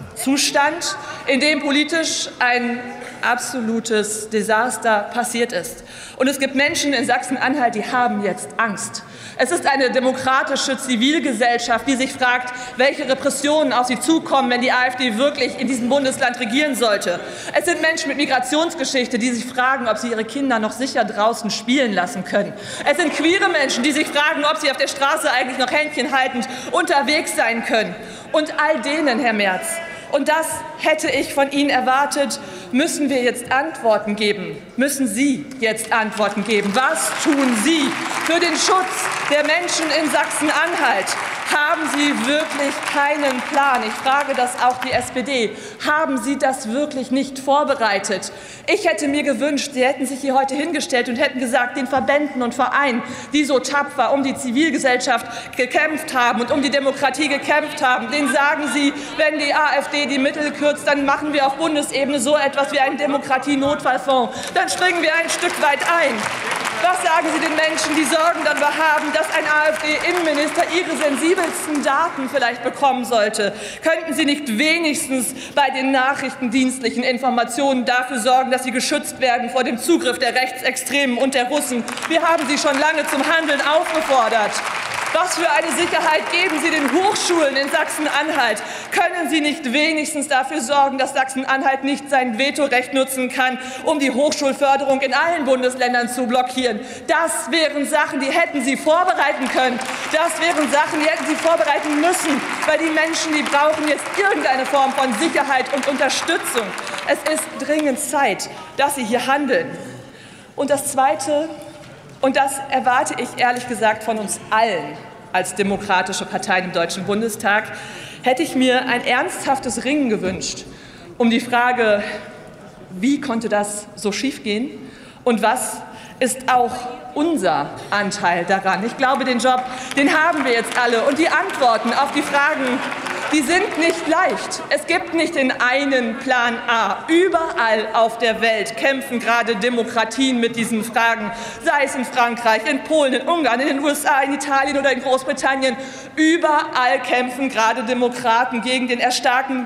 Zustand, in dem politisch ein absolutes Desaster passiert ist. Und es gibt Menschen in Sachsen-Anhalt, die haben jetzt Angst. Es ist eine demokratische Zivilgesellschaft, die sich fragt, welche Repressionen auf sie zukommen, wenn die AfD wirklich in diesem Bundesland regieren sollte. Es sind Menschen mit Migrationsgeschichte, die sich fragen, ob sie ihre Kinder noch sicher draußen spielen lassen können. Es sind queere Menschen, die sich fragen, ob sie auf der Straße eigentlich noch händchenhaltend unterwegs sein können. Und all denen, Herr Merz, und das hätte ich von Ihnen erwartet, müssen wir jetzt Antworten geben. Müssen Sie jetzt Antworten geben? Was tun Sie für den Schutz der Menschen in Sachsen-Anhalt? Haben Sie wirklich keinen Plan? Ich frage das auch die SPD. Haben Sie das wirklich nicht vorbereitet? Ich hätte mir gewünscht, Sie hätten sich hier heute hingestellt und hätten gesagt, den Verbänden und Vereinen, die so tapfer um die Zivilgesellschaft gekämpft haben und um die Demokratie gekämpft haben, denen sagen Sie, wenn die AfD die Mittel kürzt, dann machen wir auf Bundesebene so etwas wie einen Demokratie-Notfallfonds. Dann springen wir ein Stück weit ein. Was sagen Sie den Menschen, die Sorgen darüber haben, dass ein AfD-Innenminister ihre sensibelsten Daten vielleicht bekommen sollte? Könnten Sie nicht wenigstens bei den nachrichtendienstlichen Informationen dafür sorgen, dass sie geschützt werden vor dem Zugriff der Rechtsextremen und der Russen? Wir haben Sie schon lange zum Handeln aufgefordert. Was für eine Sicherheit geben Sie den Hochschulen in Sachsen-Anhalt? Können Sie nicht wenigstens dafür sorgen, dass Sachsen-Anhalt nicht sein Vetorecht nutzen kann, um die Hochschulförderung in allen Bundesländern zu blockieren? Das wären Sachen, die hätten Sie vorbereiten können. Das wären Sachen, die hätten Sie vorbereiten müssen, weil die Menschen, die brauchen jetzt irgendeine Form von Sicherheit und Unterstützung. Es ist dringend Zeit, dass Sie hier handeln. Und das Zweite, und das erwarte ich ehrlich gesagt von uns allen als demokratische Parteien im Deutschen Bundestag, hätte ich mir ein ernsthaftes Ringen gewünscht um die Frage, wie konnte das so schiefgehen und was ist auch unser Anteil daran. Ich glaube, den Job, den haben wir jetzt alle. Und die Antworten auf die Fragen, die sind nicht leicht. Es gibt nicht den einen Plan A. Überall auf der Welt kämpfen gerade Demokratien mit diesen Fragen, sei es in Frankreich, in Polen, in Ungarn, in den USA, in Italien oder in Großbritannien. Überall kämpfen gerade Demokraten gegen den erstarkten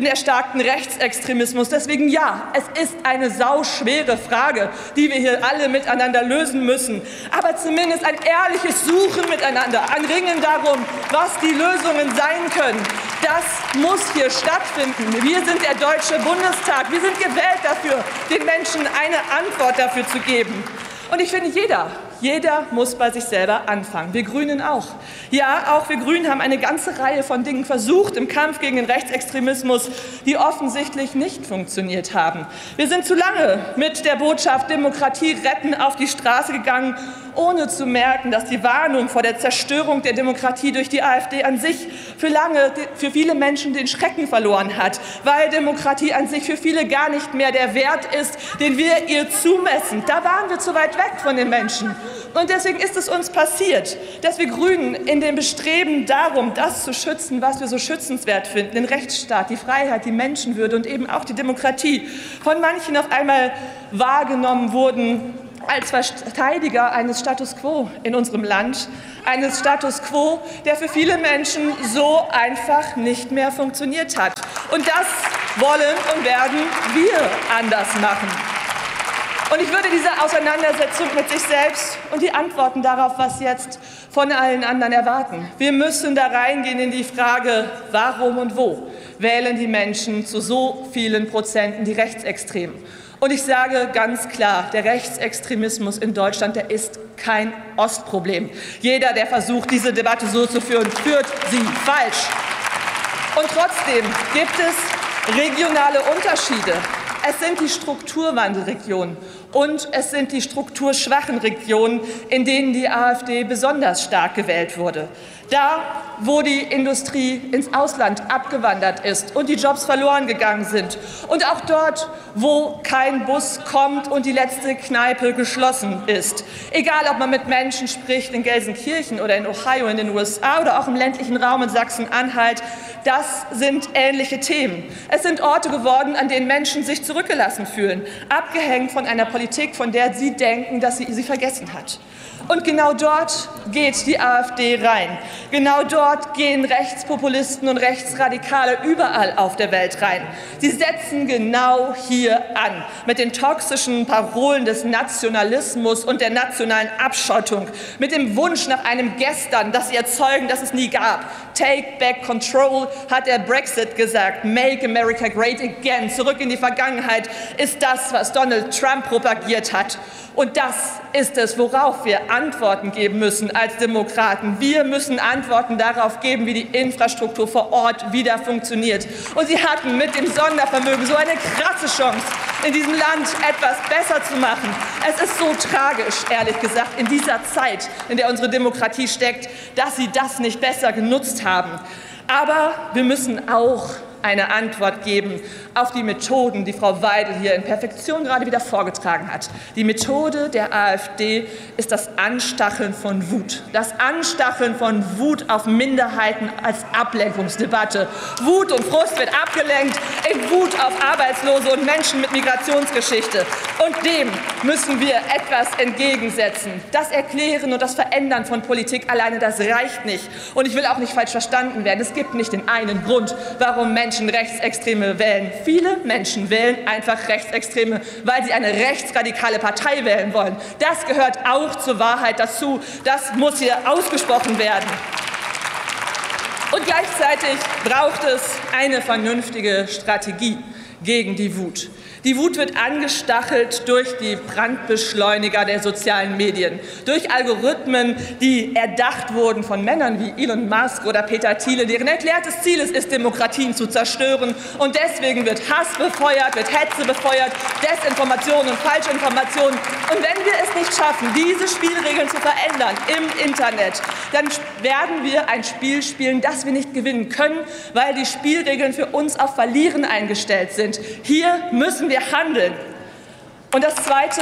Rechtsextremismus. Deswegen ja, es ist eine sauschwere Frage, die wir hier alle miteinander lösen müssen. Aber zumindest ein ehrliches Suchen miteinander, ein Ringen darum, was die Lösungen sein können. Das muss hier stattfinden. Wir sind der Deutsche Bundestag. Wir sind gewählt dafür, den Menschen eine Antwort dafür zu geben. Und ich finde, jeder muss bei sich selber anfangen. Wir Grünen auch. Ja, auch wir Grünen haben eine ganze Reihe von Dingen versucht im Kampf gegen den Rechtsextremismus, die offensichtlich nicht funktioniert haben. Wir sind zu lange mit der Botschaft Demokratie retten auf die Straße gegangen ohne zu merken, dass die Warnung vor der Zerstörung der Demokratie durch die AfD an sich für viele Menschen den Schrecken verloren hat, weil Demokratie an sich für viele gar nicht mehr der Wert ist, den wir ihr zumessen. Da waren wir zu weit weg von den Menschen. Und deswegen ist es uns passiert, dass wir Grünen in dem Bestreben darum, das zu schützen, was wir so schützenswert finden, den Rechtsstaat, die Freiheit, die Menschenwürde und eben auch die Demokratie, von manchen auf einmal wahrgenommen wurden als Verteidiger eines Status quo in unserem Land, eines Status quo, der für viele Menschen so einfach nicht mehr funktioniert hat. Und das wollen und werden wir anders machen. Und ich würde diese Auseinandersetzung mit sich selbst und die Antworten darauf, was jetzt, von allen anderen erwarten. Wir müssen da reingehen in die Frage, warum und wo wählen die Menschen zu so vielen Prozenten die Rechtsextremen. Und ich sage ganz klar, der Rechtsextremismus in Deutschland, der ist kein Ostproblem. Jeder, der versucht, diese Debatte so zu führen, führt sie falsch. Und trotzdem gibt es regionale Unterschiede. Es sind die Strukturwandelregionen und es sind die strukturschwachen Regionen, in denen die AfD besonders stark gewählt wurde. Da, wo die Industrie ins Ausland abgewandert ist und die Jobs verloren gegangen sind. Und auch dort, wo kein Bus kommt und die letzte Kneipe geschlossen ist. Egal, ob man mit Menschen spricht in Gelsenkirchen oder in Ohio in den USA oder auch im ländlichen Raum in Sachsen-Anhalt, das sind ähnliche Themen. Es sind Orte geworden, an denen Menschen sich zurückgelassen fühlen, abgehängt von einer Politik, von der sie denken, dass sie vergessen hat. Und genau dort geht die AfD rein. Genau dort gehen Rechtspopulisten und Rechtsradikale überall auf der Welt rein. Sie setzen genau hier an, mit den toxischen Parolen des Nationalismus und der nationalen Abschottung, mit dem Wunsch nach einem Gestern, das sie erzeugen, das es nie gab. Take back control, hat der Brexit gesagt. Make America great again. Zurück in die Vergangenheit ist das, was Donald Trump propagiert hat. Und das ist es, worauf wir Antworten geben müssen als Demokraten. Wir müssen Antworten darauf geben, wie die Infrastruktur vor Ort wieder funktioniert. Und sie hatten mit dem Sondervermögen so eine krasse Chance, in diesem Land etwas besser zu machen. Es ist so tragisch, ehrlich gesagt, in dieser Zeit, in der unsere Demokratie steckt, dass sie das nicht besser genutzt haben. Aber wir müssen auch eine Antwort geben auf die Methoden, die Frau Weidel hier in Perfektion gerade wieder vorgetragen hat. Die Methode der AfD ist das Anstacheln von Wut. Das Anstacheln von Wut auf Minderheiten als Ablenkungsdebatte. Wut und Frust wird abgelenkt in Wut auf Arbeitslose und Menschen mit Migrationsgeschichte. Und dem müssen wir etwas entgegensetzen. Das Erklären und das Verändern von Politik alleine, das reicht nicht. Und ich will auch nicht falsch verstanden werden. Es gibt nicht den einen Grund, warum Menschen Rechtsextreme wählen. Viele Menschen wählen einfach Rechtsextreme, weil sie eine rechtsradikale Partei wählen wollen. Das gehört auch zur Wahrheit dazu. Das muss hier ausgesprochen werden. Und gleichzeitig braucht es eine vernünftige Strategie gegen die Wut. Die Wut wird angestachelt durch die Brandbeschleuniger der sozialen Medien, durch Algorithmen, die erdacht wurden von Männern wie Elon Musk oder Peter Thiele, deren erklärtes Ziel es ist, Demokratien zu zerstören. Und deswegen wird Hass befeuert, wird Hetze befeuert, Desinformation und Falschinformation. Und wenn wir es nicht schaffen, diese Spielregeln zu verändern im Internet, dann werden wir ein Spiel spielen, das wir nicht gewinnen können, weil die Spielregeln für uns auf Verlieren eingestellt sind. Hier müssen wir handeln. Und das Zweite,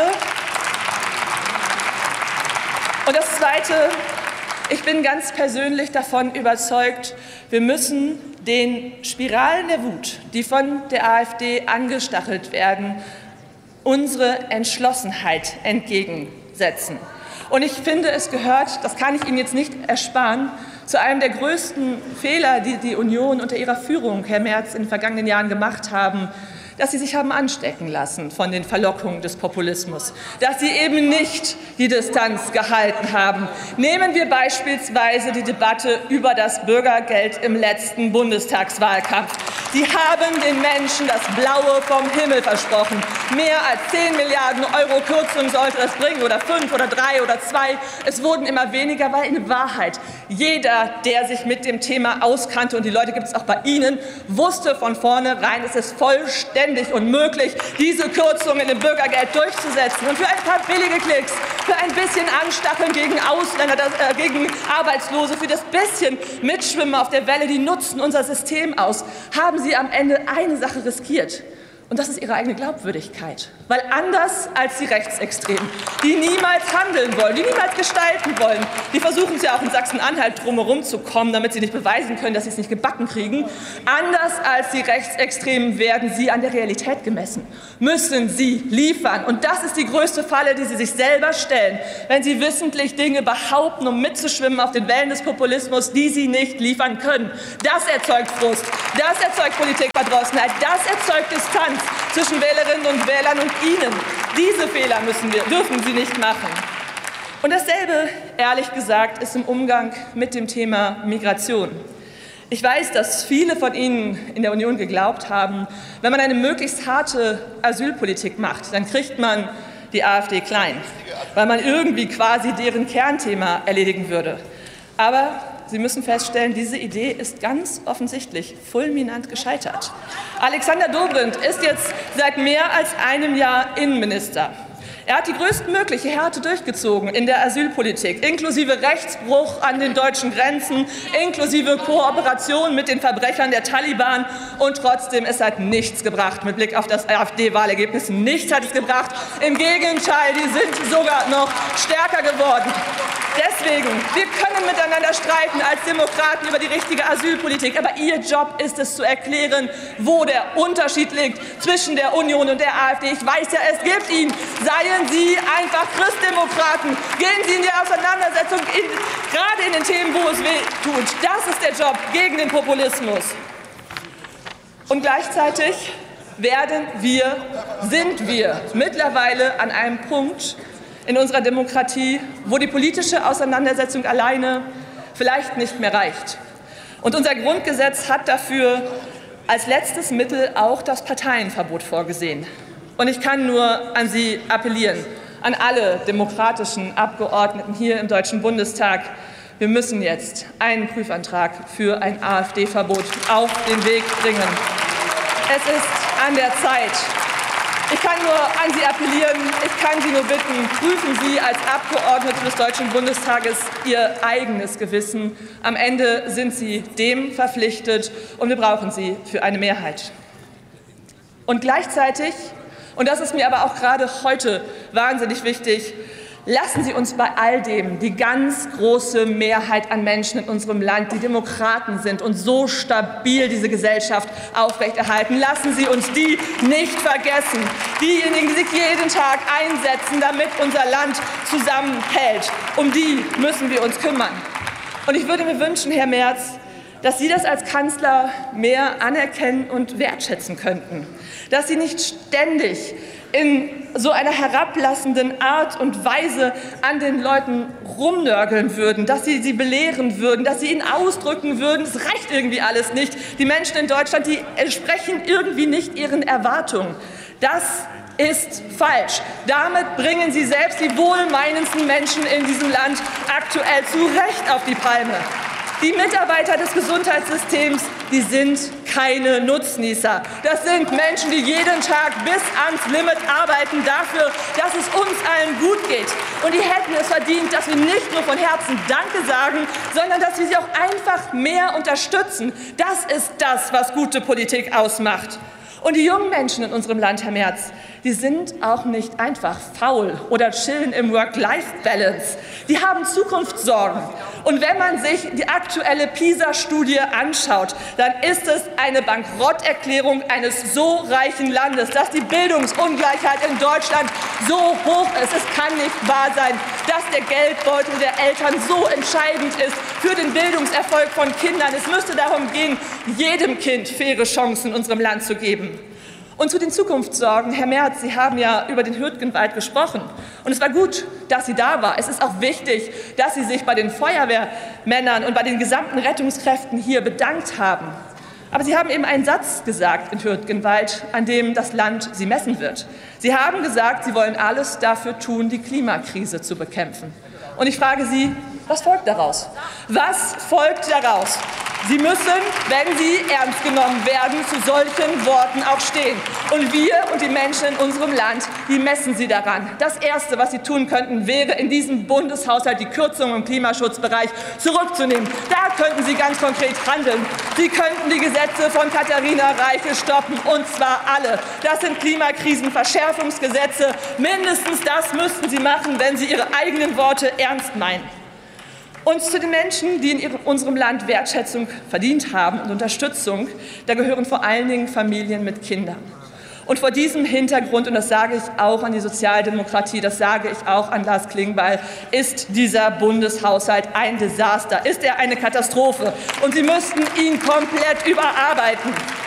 ich bin ganz persönlich davon überzeugt, wir müssen den Spiralen der Wut, die von der AfD angestachelt werden, unsere Entschlossenheit entgegensetzen. Und ich finde, es gehört, das kann ich Ihnen jetzt nicht ersparen, zu einem der größten Fehler, die die Union unter ihrer Führung, Herr Merz, in den vergangenen Jahren gemacht haben, dass sie sich haben anstecken lassen von den Verlockungen des Populismus, dass sie eben nicht die Distanz gehalten haben. Nehmen wir beispielsweise die Debatte über das Bürgergeld im letzten Bundestagswahlkampf. Sie haben den Menschen das Blaue vom Himmel versprochen. Mehr als 10 Milliarden Euro Kürzung sollte das bringen, oder 5 oder 3 oder 2. Es wurden immer weniger, weil in Wahrheit jeder, der sich mit dem Thema auskannte, und die Leute gibt es auch bei Ihnen, wusste von vornherein, es ist vollständig unmöglich, diese Kürzungen im Bürgergeld durchzusetzen. Und für ein paar billige Klicks, für ein bisschen Anstacheln gegen Ausländer, gegen Arbeitslose, für das bisschen Mitschwimmen auf der Welle, die nutzen unser System aus, haben Sie am Ende eine Sache riskiert. Und das ist Ihre eigene Glaubwürdigkeit. Weil anders als die Rechtsextremen, die niemals handeln wollen, die niemals gestalten wollen, die versuchen es ja auch in Sachsen-Anhalt drumherum zu kommen, damit sie nicht beweisen können, dass sie es nicht gebacken kriegen, anders als die Rechtsextremen werden sie an der Realität gemessen, müssen sie liefern. Und das ist die größte Falle, die sie sich selber stellen, wenn sie wissentlich Dinge behaupten, um mitzuschwimmen auf den Wellen des Populismus, die sie nicht liefern können. Das erzeugt Frust, das erzeugt Politikverdrossenheit, das erzeugt Distanz zwischen Wählerinnen und Wählern und Ihnen. Diese Fehler dürfen Sie nicht machen. Und dasselbe, ehrlich gesagt, ist im Umgang mit dem Thema Migration. Ich weiß, dass viele von Ihnen in der Union geglaubt haben, wenn man eine möglichst harte Asylpolitik macht, dann kriegt man die AfD klein, weil man irgendwie quasi deren Kernthema erledigen würde. Aber Sie müssen feststellen, diese Idee ist ganz offensichtlich fulminant gescheitert. Alexander Dobrindt ist jetzt seit mehr als einem Jahr Innenminister. Er hat die größtmögliche Härte durchgezogen in der Asylpolitik, inklusive Rechtsbruch an den deutschen Grenzen, inklusive Kooperation mit den Verbrechern der Taliban. Und trotzdem, es hat nichts gebracht mit Blick auf das AfD-Wahlergebnis. Nichts hat es gebracht. Im Gegenteil, die sind sogar noch stärker geworden. Deswegen, wir können miteinander streiten als Demokraten über die richtige Asylpolitik. Aber Ihr Job ist es zu erklären, wo der Unterschied liegt zwischen der Union und der AfD. Ich weiß ja, es gibt ihn. Seien Sie einfach Christdemokraten. Gehen Sie in die Auseinandersetzung, gerade in den Themen, wo es weh tut. Das ist der Job gegen den Populismus. Und gleichzeitig sind wir mittlerweile an einem Punkt in unserer Demokratie, wo die politische Auseinandersetzung alleine vielleicht nicht mehr reicht. Und unser Grundgesetz hat dafür als letztes Mittel auch das Parteienverbot vorgesehen. Und ich kann nur an Sie appellieren, an alle demokratischen Abgeordneten hier im Deutschen Bundestag. Wir müssen jetzt einen Prüfantrag für ein AfD-Verbot auf den Weg bringen. Es ist an der Zeit. Ich kann nur an Sie appellieren, ich kann Sie nur bitten, prüfen Sie als Abgeordnete des Deutschen Bundestages Ihr eigenes Gewissen. Am Ende sind Sie dem verpflichtet und wir brauchen Sie für eine Mehrheit. Und gleichzeitig, und das ist mir aber auch gerade heute wahnsinnig wichtig, lassen Sie uns bei all dem die ganz große Mehrheit an Menschen in unserem Land, die Demokraten sind und so stabil diese Gesellschaft aufrechterhalten. Lassen Sie uns die nicht vergessen. Diejenigen, die sich jeden Tag einsetzen, damit unser Land zusammenhält. Um die müssen wir uns kümmern. Und ich würde mir wünschen, Herr Merz, dass Sie das als Kanzler mehr anerkennen und wertschätzen könnten. Dass Sie nicht ständig in so einer herablassenden Art und Weise an den Leuten rumnörgeln würden, dass Sie sie belehren würden, dass Sie ihnen ausdrücken würden, es reicht irgendwie alles nicht. Die Menschen in Deutschland, die entsprechen irgendwie nicht ihren Erwartungen. Das ist falsch. Damit bringen Sie selbst die wohlmeinendsten Menschen in diesem Land aktuell zu Recht auf die Palme. Die Mitarbeiter des Gesundheitssystems, die sind keine Nutznießer. Das sind Menschen, die jeden Tag bis ans Limit arbeiten dafür, dass es uns allen gut geht. Und die hätten es verdient, dass wir nicht nur von Herzen Danke sagen, sondern dass wir sie auch einfach mehr unterstützen. Das ist das, was gute Politik ausmacht. Und die jungen Menschen in unserem Land, Herr Merz, die sind auch nicht einfach faul oder chillen im Work-Life-Balance. Die haben Zukunftssorgen. Und wenn man sich die aktuelle PISA-Studie anschaut, dann ist es eine Bankrotterklärung eines so reichen Landes, dass die Bildungsungleichheit in Deutschland so hoch ist. Es kann nicht wahr sein, dass der Geldbeutel der Eltern so entscheidend ist für den Bildungserfolg von Kindern. Es müsste darum gehen, jedem Kind faire Chancen in unserem Land zu geben. Und zu den Zukunftssorgen, Herr Merz, Sie haben ja über den Hürtgenwald gesprochen. Und es war gut, dass Sie da war. Es ist auch wichtig, dass Sie sich bei den Feuerwehrmännern und bei den gesamten Rettungskräften hier bedankt haben. Aber Sie haben eben einen Satz gesagt in Hürtgenwald, an dem das Land Sie messen wird. Sie haben gesagt, Sie wollen alles dafür tun, die Klimakrise zu bekämpfen. Und ich frage Sie, was folgt daraus? Was folgt daraus? Sie müssen, wenn Sie ernst genommen werden, zu solchen Worten auch stehen. Und wir und die Menschen in unserem Land, die messen Sie daran. Das Erste, was Sie tun könnten, wäre in diesem Bundeshaushalt die Kürzungen im Klimaschutzbereich zurückzunehmen. Da könnten Sie ganz konkret handeln. Sie könnten die Gesetze von Katharina Reiche stoppen, und zwar alle. Das sind Klimakrisenverschärfungsgesetze. Mindestens das müssten Sie machen, wenn Sie Ihre eigenen Worte ernst meinen. Und zu den Menschen, die in unserem Land Wertschätzung verdient haben und Unterstützung, da gehören vor allen Dingen Familien mit Kindern. Und vor diesem Hintergrund, und das sage ich auch an die Sozialdemokratie, das sage ich auch an Lars Klingbeil, ist dieser Bundeshaushalt ein Desaster, ist er eine Katastrophe. Und Sie müssten ihn komplett überarbeiten.